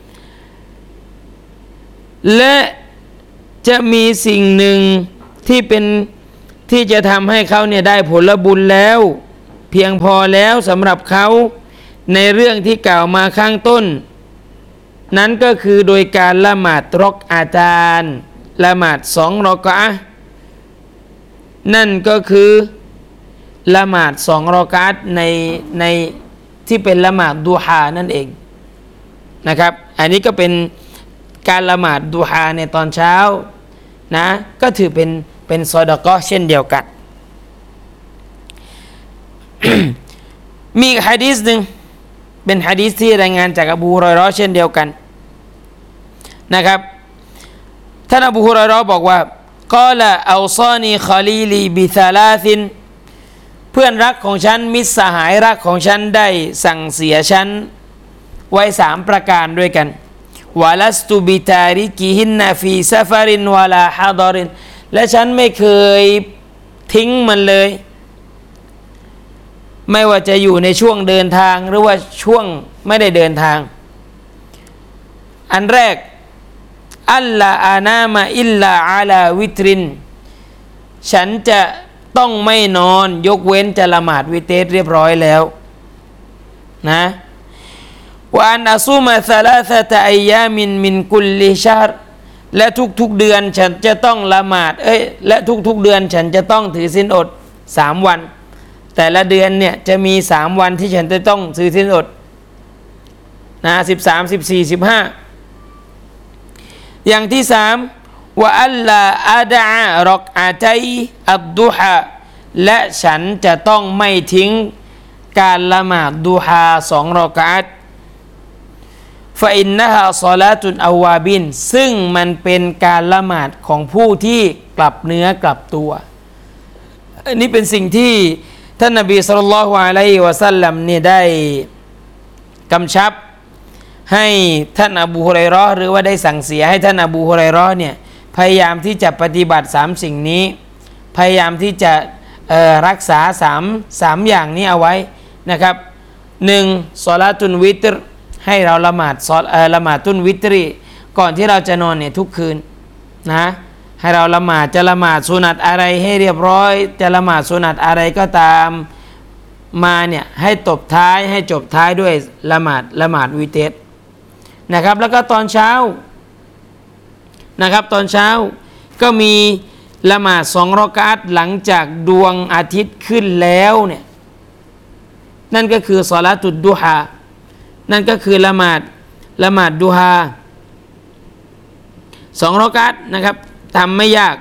และจะมีสิ่งหนึ่งที่จะทำให้เขาเนี่ยได้ผลบุญแล้วเพียงพอแล้วสำหรับเขาในเรื่องที่กล่าวมาข้างต้นนั้นก็คือโดยการละหมาดรอกอาจารย์ละหมาด2 รอกอะห์นั่นก็คือละหมาด2 รอกอะห์ในที่เป็นละหมาดดูฮานั่นเองนะครับอันนี้ก็เป็นการละหมาดดูฮาในตอนเช้านะก็ถือเป็นซอดะกอฮ์เช่นเดียวกัน มีหะดีษหนึ่งเป็นหะดีษที่รายงานจากอบูฮุรอยเราะห์เช่นเดียวกันนะครับท่านอบูฮุรอยเราะห์บอกว่ากอละเอาซานีคอลีลีบิซาลาซินเพื่อนรักของฉันมิตรสหายรักของฉันได้สั่งเสียฉันไว้3 ประการด้วยกันวะลัสตุบิตาริกิฮินนะฟีซะฟารินวะลาฮะฎอรินและฉันไม่เคยทิ้งมันเลยไม่ว่าจะอยู่ในช่วงเดินทางหรือว่าช่วงไม่ได้เดินทางอันแรกอัลลาอานามาอิลลาอาลาวิตรินฉันจะต้องไม่นอนยกเว้นจะละหมาดวิเตรเรียบร้อยแล้วนะวะอันอัซูมาซาลาซะตะอัยยามินมินกุลลิชะรและทุกๆเดือนฉันจะต้องละหมาดและทุกๆเดือนฉันจะต้องถือศีลอด3 วันแต่ละเดือนเนี่ยจะมี3 วันที่ฉันจะต้องถือศีลอดนะ13 14 15อย่างที่3วะอัลลาอาดะรักอะตัยอัดดุฮาและฉันจะต้องไม่ทิ้งการละหมาดดุฮา2 รอกะอะห์ฟะอินนะฮาศอลาตุนอาวาบินซึ่งมันเป็นการละหมาดของผู้ที่กลับเนื้อกลับตัวอันนี้เป็นสิ่งที่ท่านนบีศ็อลลัลลอฮุอะลัยฮิวะซัลลัมเนี่ยได้กำชับให้ท่านอบูฮุรอยเราะห์หรือว่าได้สั่งเสียให้ท่านอบูฮุรอยเราะห์เนี่ยพยายามที่จะปฏิบัติ3 สิ่งนี้พยายามที่จะรักษา3อย่างนี้เอาไว้นะครับ1ศอลาตุนวิตรให้เราละหมาดตุนวิตรีก่อนที่เราจะนอนเนี่ยทุกคืนนะให้เราละหมาดจะละหมาดสุนัตอะไรให้เรียบร้อยจะละหมาดสุนัตอะไรก็ตามมาเนี่ยให้จบท้ายด้วยละหมาดวิเตรนะครับแล้วก็ตอนเช้านะครับตอนเช้าก็มีละหมาด2 รอกะอะห์หลังจากดวงอาทิตย์ขึ้นแล้วเนี่ยนั่นก็คือศอลาตุดดุฮานั่นก็คือละหมาดดุฮา2 รอกะอะห์นะครับทำไม่ยาก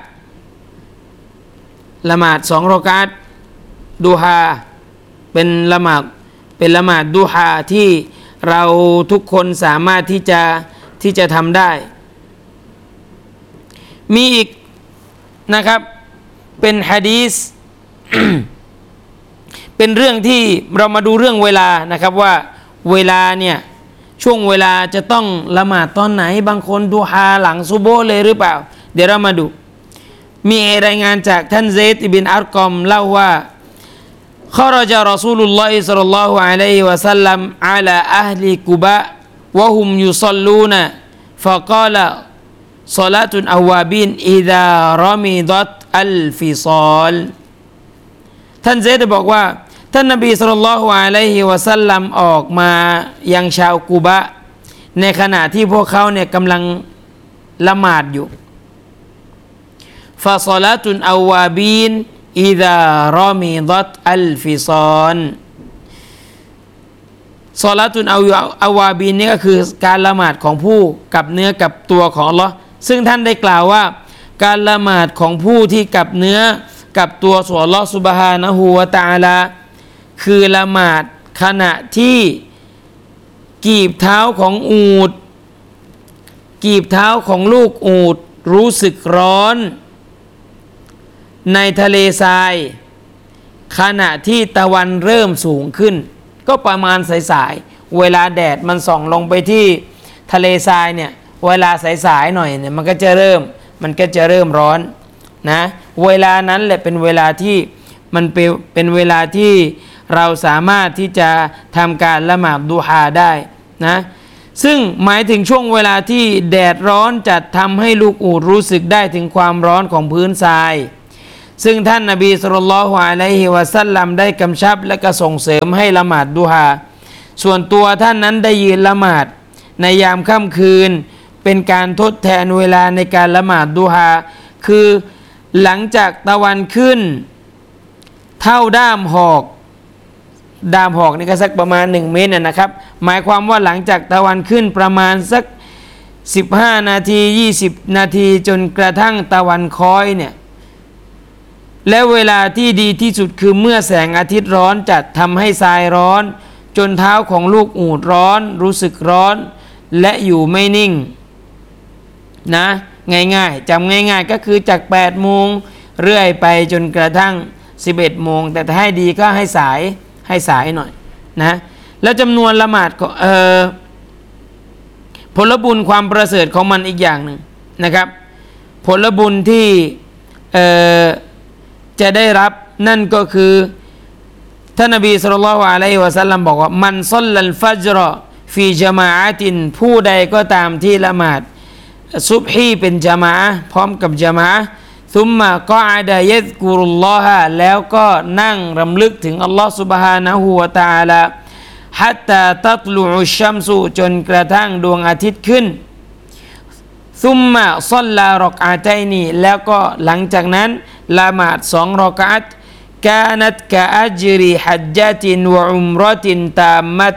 ละหมาด2 รอกะอะห์ดุฮาเป็นละหมาดดุฮาที่เราทุกคนสามารถที่จะทำได้มีอีกนะครับเป็นหะดีษ เป็นเรื่องที่เรามาดูเรื่องเวลานะครับว่าเวลาเนี่ยช่วงเวลาจะต้องละหมาดตอนไหนบางคนดุฮาหลังซุโบฮ์เลยหรือเปล่าเดี๋ยวเรามาดูมีรายงานจากท่านเซดอิบินอัรกอมเล่าว่าخرج رسول الله صلى الله عليه وسلم على أهل قباء وهم يصلون فقال صلاة الأوابين إذا رمضت الفصال ท่านเซดบอกว่าท่านนบีศ็อลลัลลอฮุอะลัยฮิวะซัลลัมออกมายังชาวกุบะในขณะที่พวกเขาเนี่ยกำลังละหมาดอยู่ฟาศอลาตุนอาวาบีนอิซารอมิดัตอัลฟิซอนศอลาตุนอาวาบีนนี่ก็คือการละหมาดของผู้กับเนื้อกับตัวของอัลเลาะห์ซึ่งท่านได้กล่าวว่าการละหมาดของผู้ที่กับเนื้อกับตัวส่วนอัลเลาะห์ซุบฮานะฮูวะตะอาลาคือละหมาดขณะที่กีบเท้าของอูฐกีบเท้าของลูกอูฐรู้สึกร้อนในทะเลทรายขณะที่ตะวันเริ่มสูงขึ้นก็ประมาณสายๆเวลาแดดมันส่องลงไปที่ทะเลทรายเนี่ยเวลาสายๆหน่อยเนี่ยมันก็จะเริ่มร้อนนะเวลานั้นแหละเป็นเวลาที่มันเป็นเวลาที่เราสามารถที่จะทำการละหมาดดูฮาได้นะซึ่งหมายถึงช่วงเวลาที่แดดร้อนจัดทำให้ลูกอูฐรู้สึกได้ถึงความร้อนของพื้นทรายซึ่งท่านนบีศ็อลลัลลอฮุอะลัยฮิวะซัลลัมได้กำชับและก็ส่งเสริมให้ละหมาดดูฮาส่วนตัวท่านนั้นได้ยืนละหมาดในยามค่ำคืนเป็นการทดแทนเวลาในการละหมาดดูฮาคือหลังจากตะวันขึ้นเท่าด้ามหอกนี่ก็สักประมาณ1 เมตรนะครับหมายความว่าหลังจากตะวันขึ้นประมาณสัก15 นาที20 นาทีจนกระทั่งตะวันค้อยเนี่ยและเวลาที่ดีที่สุดคือเมื่อแสงอาทิตย์ร้อนจัดทำให้ทรายร้อนจนเท้าของลูกอูฐร้อนรู้สึกร้อนและอยู่ไม่นิ่งนะง่ายๆจำง่ายๆก็คือจาก8 โมงเรื่อยไปจนกระทั่ง11 โมงแต่ถ้าให้ดีก็ให้สายหน่อยนะแล้วจำนวนละหมาดผลบุญความประเสริฐของมันอีกอย่างหนึ่งนะครับผลบุญที่จะได้รับนั่นก็คือท่านนบีศ็อลลัลลอฮุอะลัยฮิวะซัลลัมบอกว่ามันศ็อลลัลฟัจรฟีญะมาอะตินผู้ใดก็ตามที่ละหมาดซุบฮีเป็นญะมาอะห์พร้อมกับญะมาอะห์ซุมมะกออะดะยัซกุรุลลอฮะแล้วก็นั่งรำลึกถึงอัลลอฮ์ซุบฮานะฮูวะตะอาลาฮัตตาตัตลุอุชชัมซุจนกระทั่งดวงอาทิตย์ขึ้นซุมมะศ็อลลารอกอะตัยนีแล้วก็หลังจากนั้นละหมาด2 รอกอะอะห์กานัตกะอัจริฮัจญะตินวะอุมเราะตินตามมะ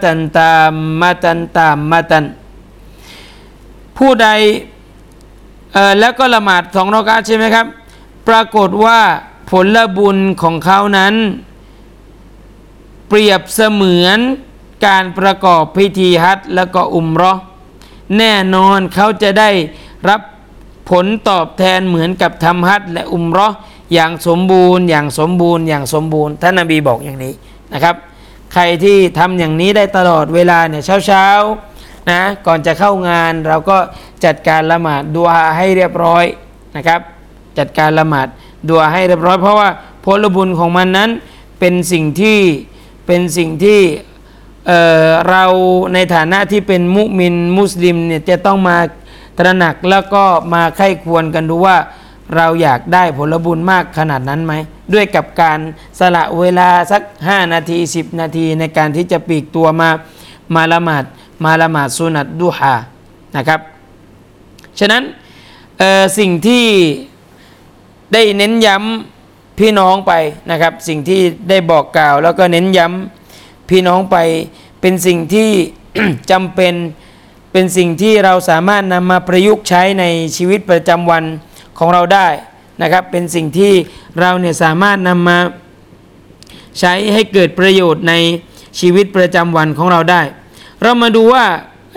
ตันผู้ใดแล้วก็ละหมาด2 รอกอะอะห์ใช่ไหมครับปรากฏว่าผลบุญของเขานั้นเปรียบเสมือนการประกอบพิธีฮัจญ์แล้วก็อุมเราะห์แน่นอนเขาจะได้รับผลตอบแทนเหมือนกับทำฮัจญ์และอุมเราะห์อย่างสมบูรณ์ท่านนบีบอกอย่างนี้นะครับใครที่ทำอย่างนี้ได้ตลอดเวลาเนี่ยเช้านะก่อนจะเข้างานเราก็จัดการละหมาดดุอาให้เรียบร้อยนะครับจัดการละหมาดดุอาให้เรียบร้อยเพราะว่าผลบุญของมันนั้นเป็นสิ่งที่เราในฐานะที่เป็นมุมินมุสลิมเนี่ยจะต้องมาตระหนักแล้วก็มาไข้ควรกันดูว่าเราอยากได้ผลบุญมากขนาดนั้นไหมด้วยกับการสละเวลาสัก5 นาที10 นาทีในการที่จะปลีกตัวมาละหมาดสุนัตดุฮานะครับฉะนั้นสิ่งที่ได้เน้นย้ำพี่น้องไปนะครับสิ่งที่ได้บอกกล่าวแล้วก็เน้นย้ำพี่น้องไปเป็นสิ่งที่ จำเป็นสิ่งที่เราสามารถนำมาประยุกต์ใช้ในชีวิตประจำวันของเราได้นะครับเป็นสิ่งที่เราเนี่ยสามารถนำมาใช้ให้เกิดประโยชน์ในชีวิตประจำวันของเราได้เรามาดูว่า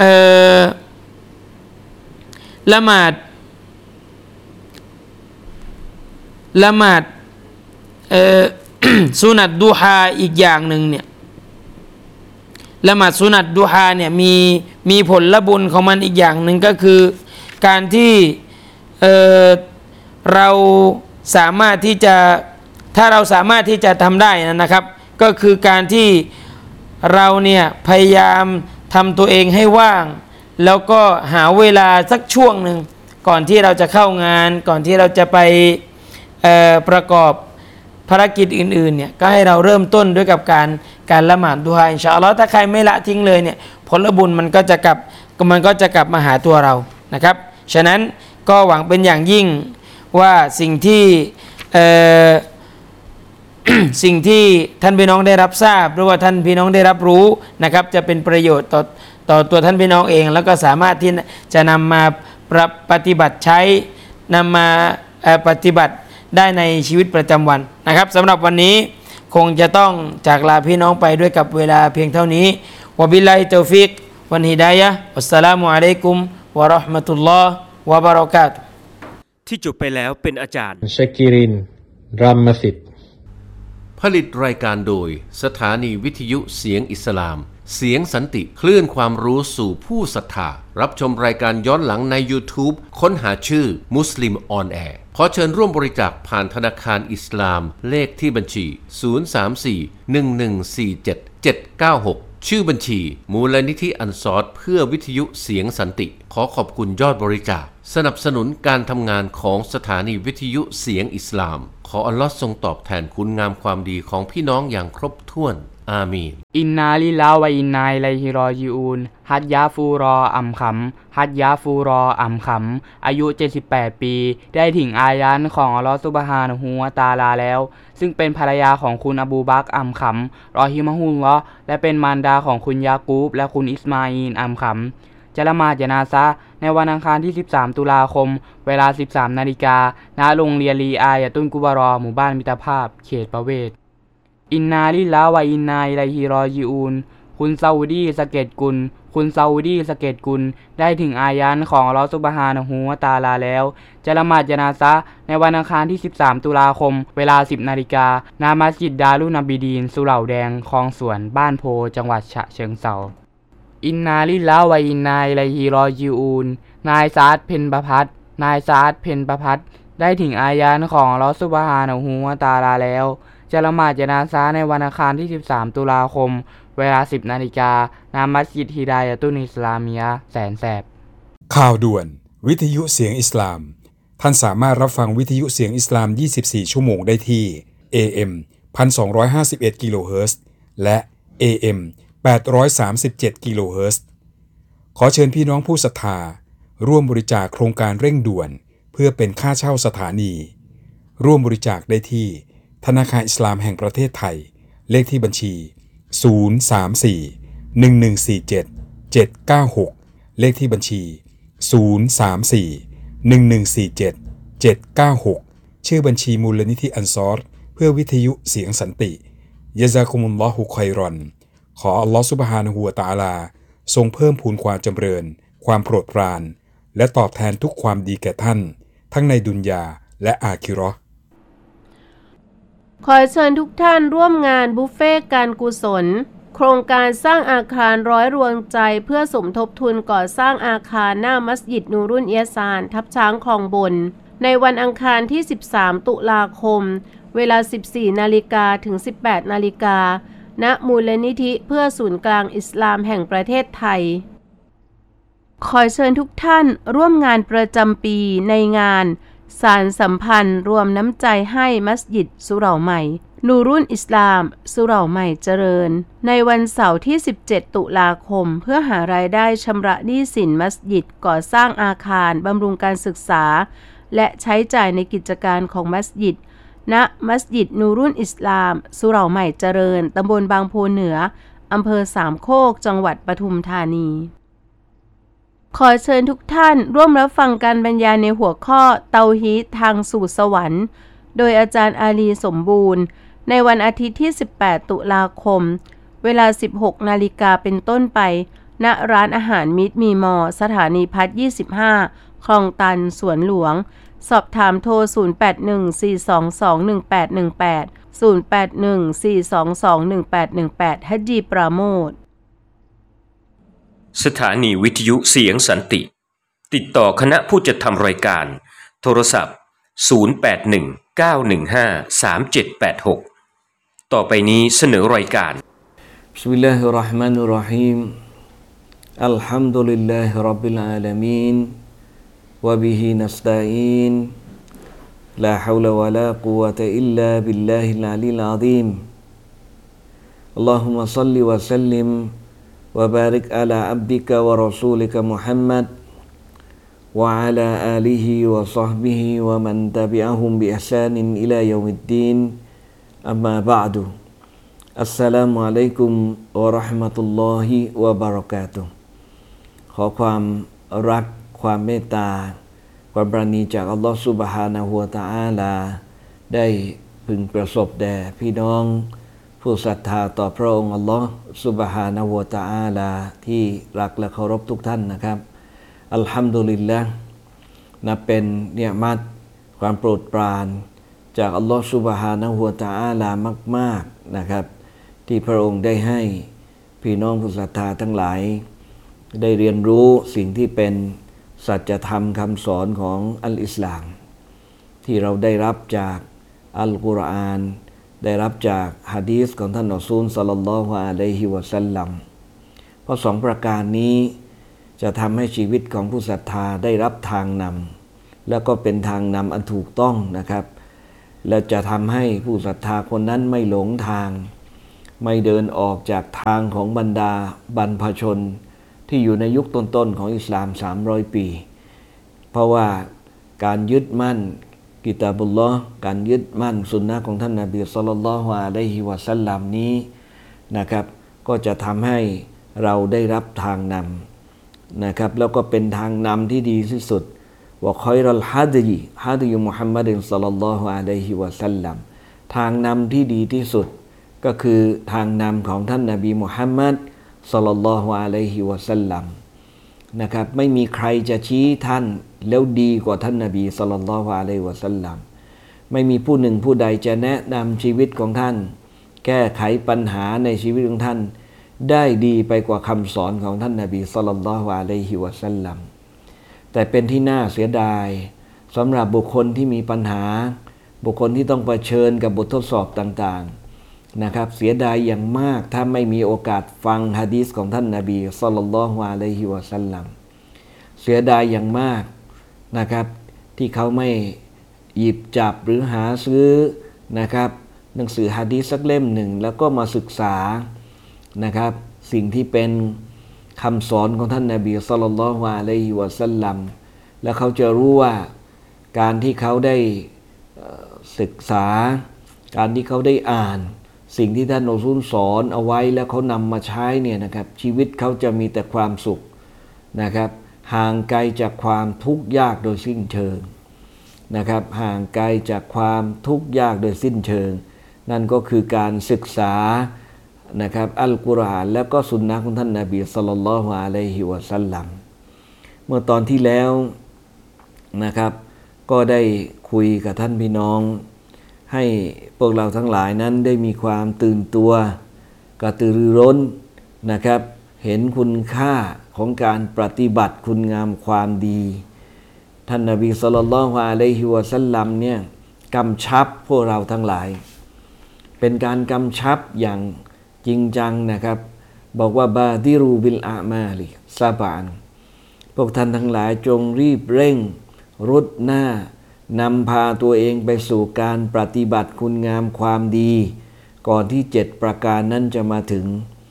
ละหมาดสุนัตดุฮาอีกอย่างหนึ่งเนี่ยละหมาดสุนัตดุฮาเนี่ยมีผลบุญของมันอีกอย่างหนึ่งก็คือการที่เราสามารถที่จะถ้าเราสามารถที่จะทำได้นะครับก็คือการที่เราเนี่ยพยายามทำตัวเองให้ว่างแล้วก็หาเวลาสักช่วงหนึ่งก่อนที่เราจะเข้างานก่อนที่เราจะไปประกอบภารกิจอื่นๆเนี่ยก็ให้เราเริ่มต้นด้วยกับการละหมาดดุฮาอินชาอัลลอฮ์ถ้าใครไม่ละทิ้งเลยเนี่ยผลบุญมันก็จะกลับมาหาตัวเรานะครับฉะนั้นก็หวังเป็นอย่างยิ่งว่าสิ่งที่สิ่งที่ท่านพี่น้องได้รับทราบหรือว่าท่านพี่น้องได้รับรู้นะครับจะเป็นประโยชน์ต่อตัวท่านพี่น้องเองแล้วก็สามารถที่จะนำมาปฏิบัติใช้นำมาปฏิบัติได้ในชีวิตประจำวันนะครับสำหรับวันนี้คงจะต้องจากลาพี่น้องไปด้วยกับเวลาเพียงเท่านี้วะบิลลาฮิตอฟิกวันฮิดายะฮ์วัสสลามุอะลัยกุมวะเราะห์มะตุลลอฮ์วะบะเราะกาตุฮ์ที่จบไปแล้วเป็นอาจารย์ Syakirin รัมสิทธิ์ผลิตรายการโดยสถานีวิทยุเสียงอิสลามเสียงสันติคลื่นความรู้สู่ผู้ศรัทธารับชมรายการย้อนหลังใน YouTube ค้นหาชื่อมุสลิมออนแอร์ขอเชิญร่วมบริจาคผ่านธนาคารอิสลามเลขที่บัญชี 034-1147-796 ชื่อบัญชีมูลนิธิอันซอรเพื่อวิทยุเสียงสันติขอขอบคุณยอดบริจาคสนับสนุนการทำงานของสถานีวิทยุเสียงอิสลามขออัลลอฮ์ทรงตอบแทนคุณงามความดีของพี่น้องอย่างครบถ้วนอามีนอินนาลิลลาฮ์วะอินนาอิลัยฮิรอญิอูนฮัดยาฟูรออัมขำฮัดยาฟูรออัมขำอายุ78ปีได้ถึงอายันของอัลลอฮ์ซุบฮานะฮูวะตะอาลาแล้วซึ่งเป็นภรรยาของคุณอบูบักรอัมขำรอฮิมะฮุลลอฮ์และเป็นมารดาของคุณยากูบและคุณอิสมาอีลอัมขำจะละหมาดญะนาซะห์ในวันอังคารที่13ตุลาคมเวลา 13 นาฬิกาณโรงเรียนลีอายะตุนกุบารอหมู่บ้านมิตรภาพเขตประเวศอินนาลิลลาฮ์วะอินนาอิลัยฮิรอญิอูนคุณซาอุดีสะเก็ดกุลคุณซาอุดีสะเก็ดกุลได้ถึงอายันของอัลเลาะห์ซุบฮานะฮูวะตะอาลาแล้วจะละหมาดญะนาซะห์ในวันอังคารที่13ตุลาคมเวลา 10 นาฬิกาณมัสยิดดารุนบีดีนสุเหร่าแดงคลองสวนบ้านโพจังหวัดฉะเชิงเทราอินนาลิลลาฮ์วะอินนาอิลัยฮิรอญิอูนนายซาดเพ็ญประภัสได้ถึงอายันของอัลเลาะห์ซุบฮานะฮูวะตะอาลาแล้วจะละหมาดญะนาซะห์ในวันอังคารที่13ตุลาคมเวลา 10 นาฬิกาณมัสยิดฮิดายะตุนอิสลามียะห์แสนแสบข่าวด่วนวิทยุเสียงอิสลามท่านสามารถรับฟังวิทยุเสียงอิสลาม24ชั่วโมงได้ที่ AM 1251กิโลเฮิรตซ์และ AM 837กิโลเฮิรตซ์ขอเชิญพี่น้องผู้ศรัทธาร่วมบริจาคโครงการเร่งด่วนเพื่อเป็นค่าเช่าสถานีร่วมบริจาคได้ที่ธนาคารอิสลามแห่งประเทศไทยเลขที่บัญชี034-1147-796เลขที่บัญชี034-1147-796ชื่อบัญชีมูลนิธิอันซอรเพื่อวิทยุเสียงสันติยะซากุมุลลอฮุค็อยรอนขออัลลอฮฺซุบฮานะฮูวะตะอาลาทรงเพิ่มพูนความจำเริญความโปรดปรานและตอบแทนทุกความดีแก่ท่านทั้งในดุนยาและอาคิเราะห์ขอเชิญทุกท่านร่วมงานบุฟเฟ่ต์การกุศลโครงการสร้างอาคารร้อยรวงใจเพื่อสมทบทุนก่อสร้างอาคารหน้ามัสยิดนูรุนเอียซานทับช้างคลองบนในวันอังคารที่13ตุลาคมเวลา 14 นาฬิกาถึง 18 นาฬิกาณมูลนิธิเพื่อศูนย์กลางอิสลามแห่งประเทศไทยขอเชิญทุกท่านร่วมงานประจำปีในงานสารสัมพันธ์รวมน้ำใจให้มัสยิดสุเหร่าใหม่นูรุนอิสลามสุเหร่าใหม่เจริญในวันเสาร์ที่17ตุลาคมเพื่อหารายได้ชำระหนี้สินมัสยิดก่อสร้างอาคารบำรุงการศึกษาและใช้จ่ายในกิจการของมัสยิดณมัสยิดนูรุนอิสลามสุเหร่าใหม่เจริญตำบลบางโพเหนืออำเภอสามโคกจังหวัดปทุมธานีขอเชิญทุกท่านร่วมรับฟังการบรรยายในหัวข้อเตาฮีดทางสู่สวรรค์โดยอาจารย์อาลีสมบูรณ์ในวันอาทิตย์ที่18ตุลาคมเวลา 16 นาฬิกาเป็นต้นไปณร้านอาหารมิตรมีมอสถานีพัฒน์25คลองตันสวนหลวงสอบถามโทร0814221818 0814221818ฮัจญีปราโมทสถานีวิทยุเสียงสันติติดต่อคณะผู้จัดทำรายการโทรศัพท์0819153786ต่อไปนี้เสนอรายการบิสมิลลาฮิรเราะห์มานิรเราะฮีมอัลฮัมดุลิลลาฮิร็อบบิลอาลามีนวะบิฮินัสตะอีนลาฮาวลาวะลากุวะตะอิลลาบิลลาฮิลอาลีลอะซีมอัลลอฮุมมะศ็อลลิวะซัลลิมวะบาริกอะลาอับดิกะวะรอซูลิกะมุฮัมมัดวะอะลาอาลิฮิวะศอฮบิฮิวะมันตะบิอะฮุมบิอิห์ซานินอิลายอมิดดีนอัมมาบะอ์ดุอัสสลามุอะลัยกุมวะเราะห์มะตุลลอฮิวะบะเราะกาตุฮ์ขอความรักความเมตตาความปราณีจากอัลลอฮฺซุบฮานะฮูวะตะอาลาได้พึงประสบแด่พี่น้องผู้ศรัทธาต่อพระองค์อัลลอฮฺซุบฮานะฮูวะตะอาลาที่รักและเคารพทุกท่านนะครับอัลฮัมดุลิลละห์นับเป็นเนียมัตความโปรดปรานจากอัลลอฮฺซุบฮานะฮูวะตะอาลามากๆนะครับที่พระองค์ได้ให้พี่น้องผู้ศรัทธาทั้งหลายได้เรียนรู้สิ่งที่เป็นสัจธรรมคำสอนของอัลอิสลามที่เราได้รับจากอัลกุรอานได้รับจากหะดีษของท่านรอซูลศ็อลลัลลอฮุอะลัยฮิวะซัลลัมเพราะสองประการนี้จะทำให้ชีวิตของผู้ศรัทธาได้รับทางนำแล้วก็เป็นทางนำอันถูกต้องนะครับและจะทำให้ผู้ศรัทธาคนนั้นไม่หลงทางไม่เดินออกจากทางของบรรดาบรรพชนที่อยู่ในยุคต้นๆของอิสลาม300 ปีเพราะว่าการยึดมั่นกิตาบุลลอฮ์การยึดมั่นสุนนะของท่านนบีศ็อลลัลลอฮุอะลัยฮิวะซัลลัมนี้นะครับก็จะทำให้เราได้รับทางนำนะครับแล้วก็เป็นทางนำที่ดีที่สุดว่าคอยรัลฮัดยุมุฮัมมัดศ็อลลัลลอฮุอะลัยฮิวะซัลลัมทางนำที่ดีที่สุดก็คือทางนำของท่านนบีมุฮัมมัดศ็อลลัลลอฮุอะลัยฮิวะซัลลัมนะครับไม่มีใครจะชี้ท่านแล้วดีกว่าท่านนบีศ็อลลัลลอฮุอะลัยฮิวะซัลลัมไม่มีผู้หนึ่งผู้ใดจะแนะนำชีวิตของท่านแก้ไขปัญหาในชีวิตของท่านได้ดีไปกว่าคำสอนของท่านนบีศ็อลลัลลอฮุอะลัยฮิวะซัลลัมแต่เป็นที่น่าเสียดายสำหรับบุคคลที่มีปัญหาบุคคลที่ต้องเผชิญกับบททดสอบต่างๆนะครับเสียดายอย่างมากถ้าไม่มีโอกาสฟังหะดีษของท่านนบีศ็อลลัลลอฮุอะลัยฮิวะซัลลัมเสียดายอย่างมากนะครับที่เขาไม่หยิบจับหรือหาซื้อนะครับหนังสือหะดีษสักเล่มหนึ่งแล้วก็มาศึกษานะครับสิ่งที่เป็นคำสอนของท่านนบีศ็อลลัลลอฮุอะลัยฮิวะซัลลัมแล้วเขาจะรู้ว่าการที่เขาได้ศึกษาการที่เขาได้อ่านสิ่งที่ท่านรอซูลสอนเอาไว้แล้วเขานำมาใช้เนี่ยนะครับชีวิตเขาจะมีแต่ความสุขนะครับห่างไกลจากความทุกข์ยากโดยสิ้นเชิงนะครับห่างไกลจากความทุกข์ยากโดยสิ้นเชิงนั่นก็คือการศึกษานะครับอัลกุรอานแล้วก็สุนนะของท่านนบีศ็อลลัลลอฮุอะลัยฮิวะซัลลัมเมื่อตอนที่แล้วนะครับก็ได้คุยกับท่านพี่น้องให้พวกเราทั้งหลายนั้นได้มีความตื่นตัวกระตือรือร้นนะครับเห็นคุณค่าของการปฏิบัติคุณงามความดีท่านนบีศ็อลลัลลอฮุอะลัยฮิวะซัลลัมเนี่ยกำชับพวกเราทั้งหลายเป็นการกำชับอย่างจริงจังนะครับบอกว่าบาดิรูบิลอามาลิซาบานพวกท่านทั้งหลายจงรีบเร่งรุดหน้านำพาตัวเองไปสู่การปฏิบัติคุณงามความดีก่อนที่7ประการนั้นจะมาถึง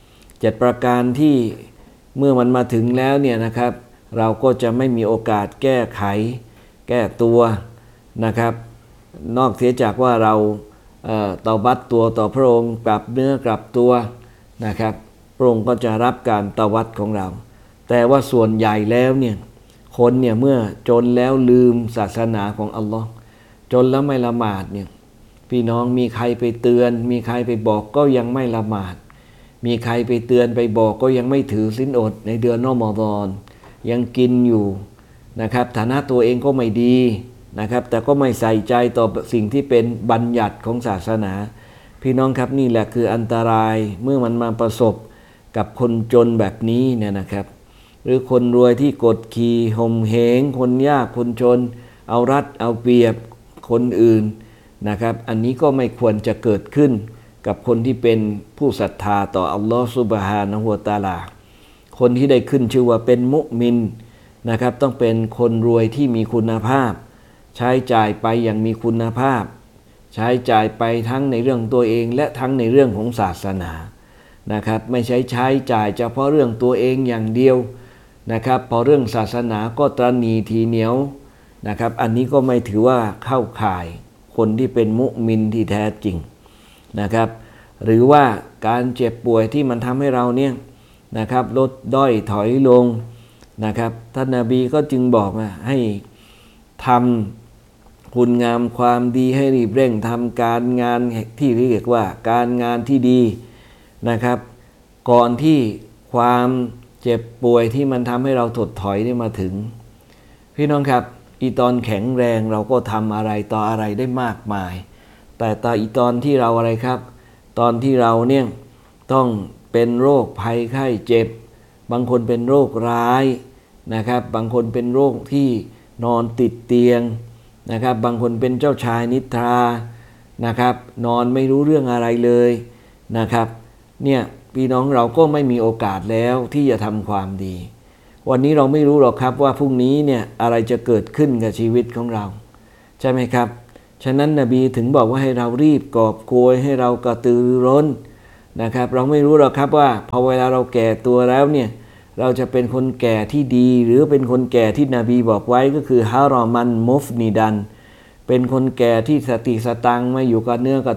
7ประการที่เมื่อมันมาถึงแล้วเนี่ยนะครับเราก็จะไม่มีโอกาสแก้ไขแก้ตัวนะครับนอกเสียจากว่าเราเตาบัตตัวต่อพระองค์กลับเนื้อกลับตัวนะครับพระองค์ก็จะรับการเตาบัตของเราแต่ว่าส่วนใหญ่แล้วเนี่ยคนเนี่ยเมื่อจนแล้วลืมศาสนาของอัลลอฮ์จนแล้วไม่ละหมาดเนี่ยพี่น้องมีใครไปเตือนมีใครไปบอกก็ยังไม่ละหมาดมีใครไปเตือนไปบอกก็ยังไม่ถือศีลอดในเดือนรอมฎอนยังกินอยู่นะครับฐานะตัวเองก็ไม่ดีนะครับแต่ก็ไม่ใส่ใจต่อสิ่งที่เป็นบัญญัติของศาสนาพี่น้องครับนี่แหละคืออันตรายเมื่อมันมาประสบกับคนจนแบบนี้เนี่ยนะครับหรือคนรวยที่กดขี่ห่มเหงคนยากคนจนเอารัดเอาเปรียบคนอื่นนะครับอันนี้ก็ไม่ควรจะเกิดขึ้นกับคนที่เป็นผู้ศรัทธาต่ออัลลอฮฺซุบฮานะฮูวะตะอาลาคนที่ได้ขึ้นชื่อว่าเป็นมุมินนะครับต้องเป็นคนรวยที่มีคุณภาพใช้จ่ายไปอย่างมีคุณภาพใช้จ่ายไปทั้งในเรื่องตัวเองและทั้งในเรื่องของศาสนานะครับไม่ใช้จ่ายเฉพาะเรื่องตัวเองอย่างเดียวนะครับพอเรื่องศาสนาก็ตระหนี่ทีเหนียวนะครับอันนี้ก็ไม่ถือว่าเข้าข่ายคนที่เป็นมุมินที่แท้จริงนะครับหรือว่าการเจ็บป่วยที่มันทำให้เราเนี่ยนะครับลดด้อยถอยลงนะครับท่านนบีก็จึงบอกให้ทำคุณงามความดีให้รีบเร่งทำการงานที่เรียกว่าการงานที่ดีนะครับก่อนที่ความเจ็บป่วยที่มันทำให้เราถดถอยได้มาถึงพี่น้องครับอีตอนแข็งแรงเราก็ทำอะไรต่ออะไรได้มากมายแต่ตอนที่เราอะไรครับ ตอนที่เราเนี่ยต้องเป็นโรคภัยไข้เจ็บบางคนเป็นโรคร้ายนะครับบางคนเป็นโรคที่นอนติดเตียงนะครับบางคนเป็นเจ้าชายนิทรานะครับนอนไม่รู้เรื่องอะไรเลยนะครับเนี่ยพี่น้องเราก็ไม่มีโอกาสแล้วที่จะทำความดีวันนี้เราไม่รู้หรอกครับว่าพรุ่งนี้เนี่ยอะไรจะเกิดขึ้นกับชีวิตของเราใช่ไหมครับฉะนั้นนบีถึงบอกว่าให้เรารีบกอบโกยให้เรากระตือรือร้นนะครับเราไม่รู้หรอกครับว่าพอเวลาเราแก่ตัวแล้วเนี่ยเราจะเป็นคนแก่ที่ดีหรือเป็นคนแก่ที่นบีบอกไว้ก็คือฮารอมันมุฟนิดันเป็นคนแก่ที่สติสตังไม่อยู่กับเนื้อกับ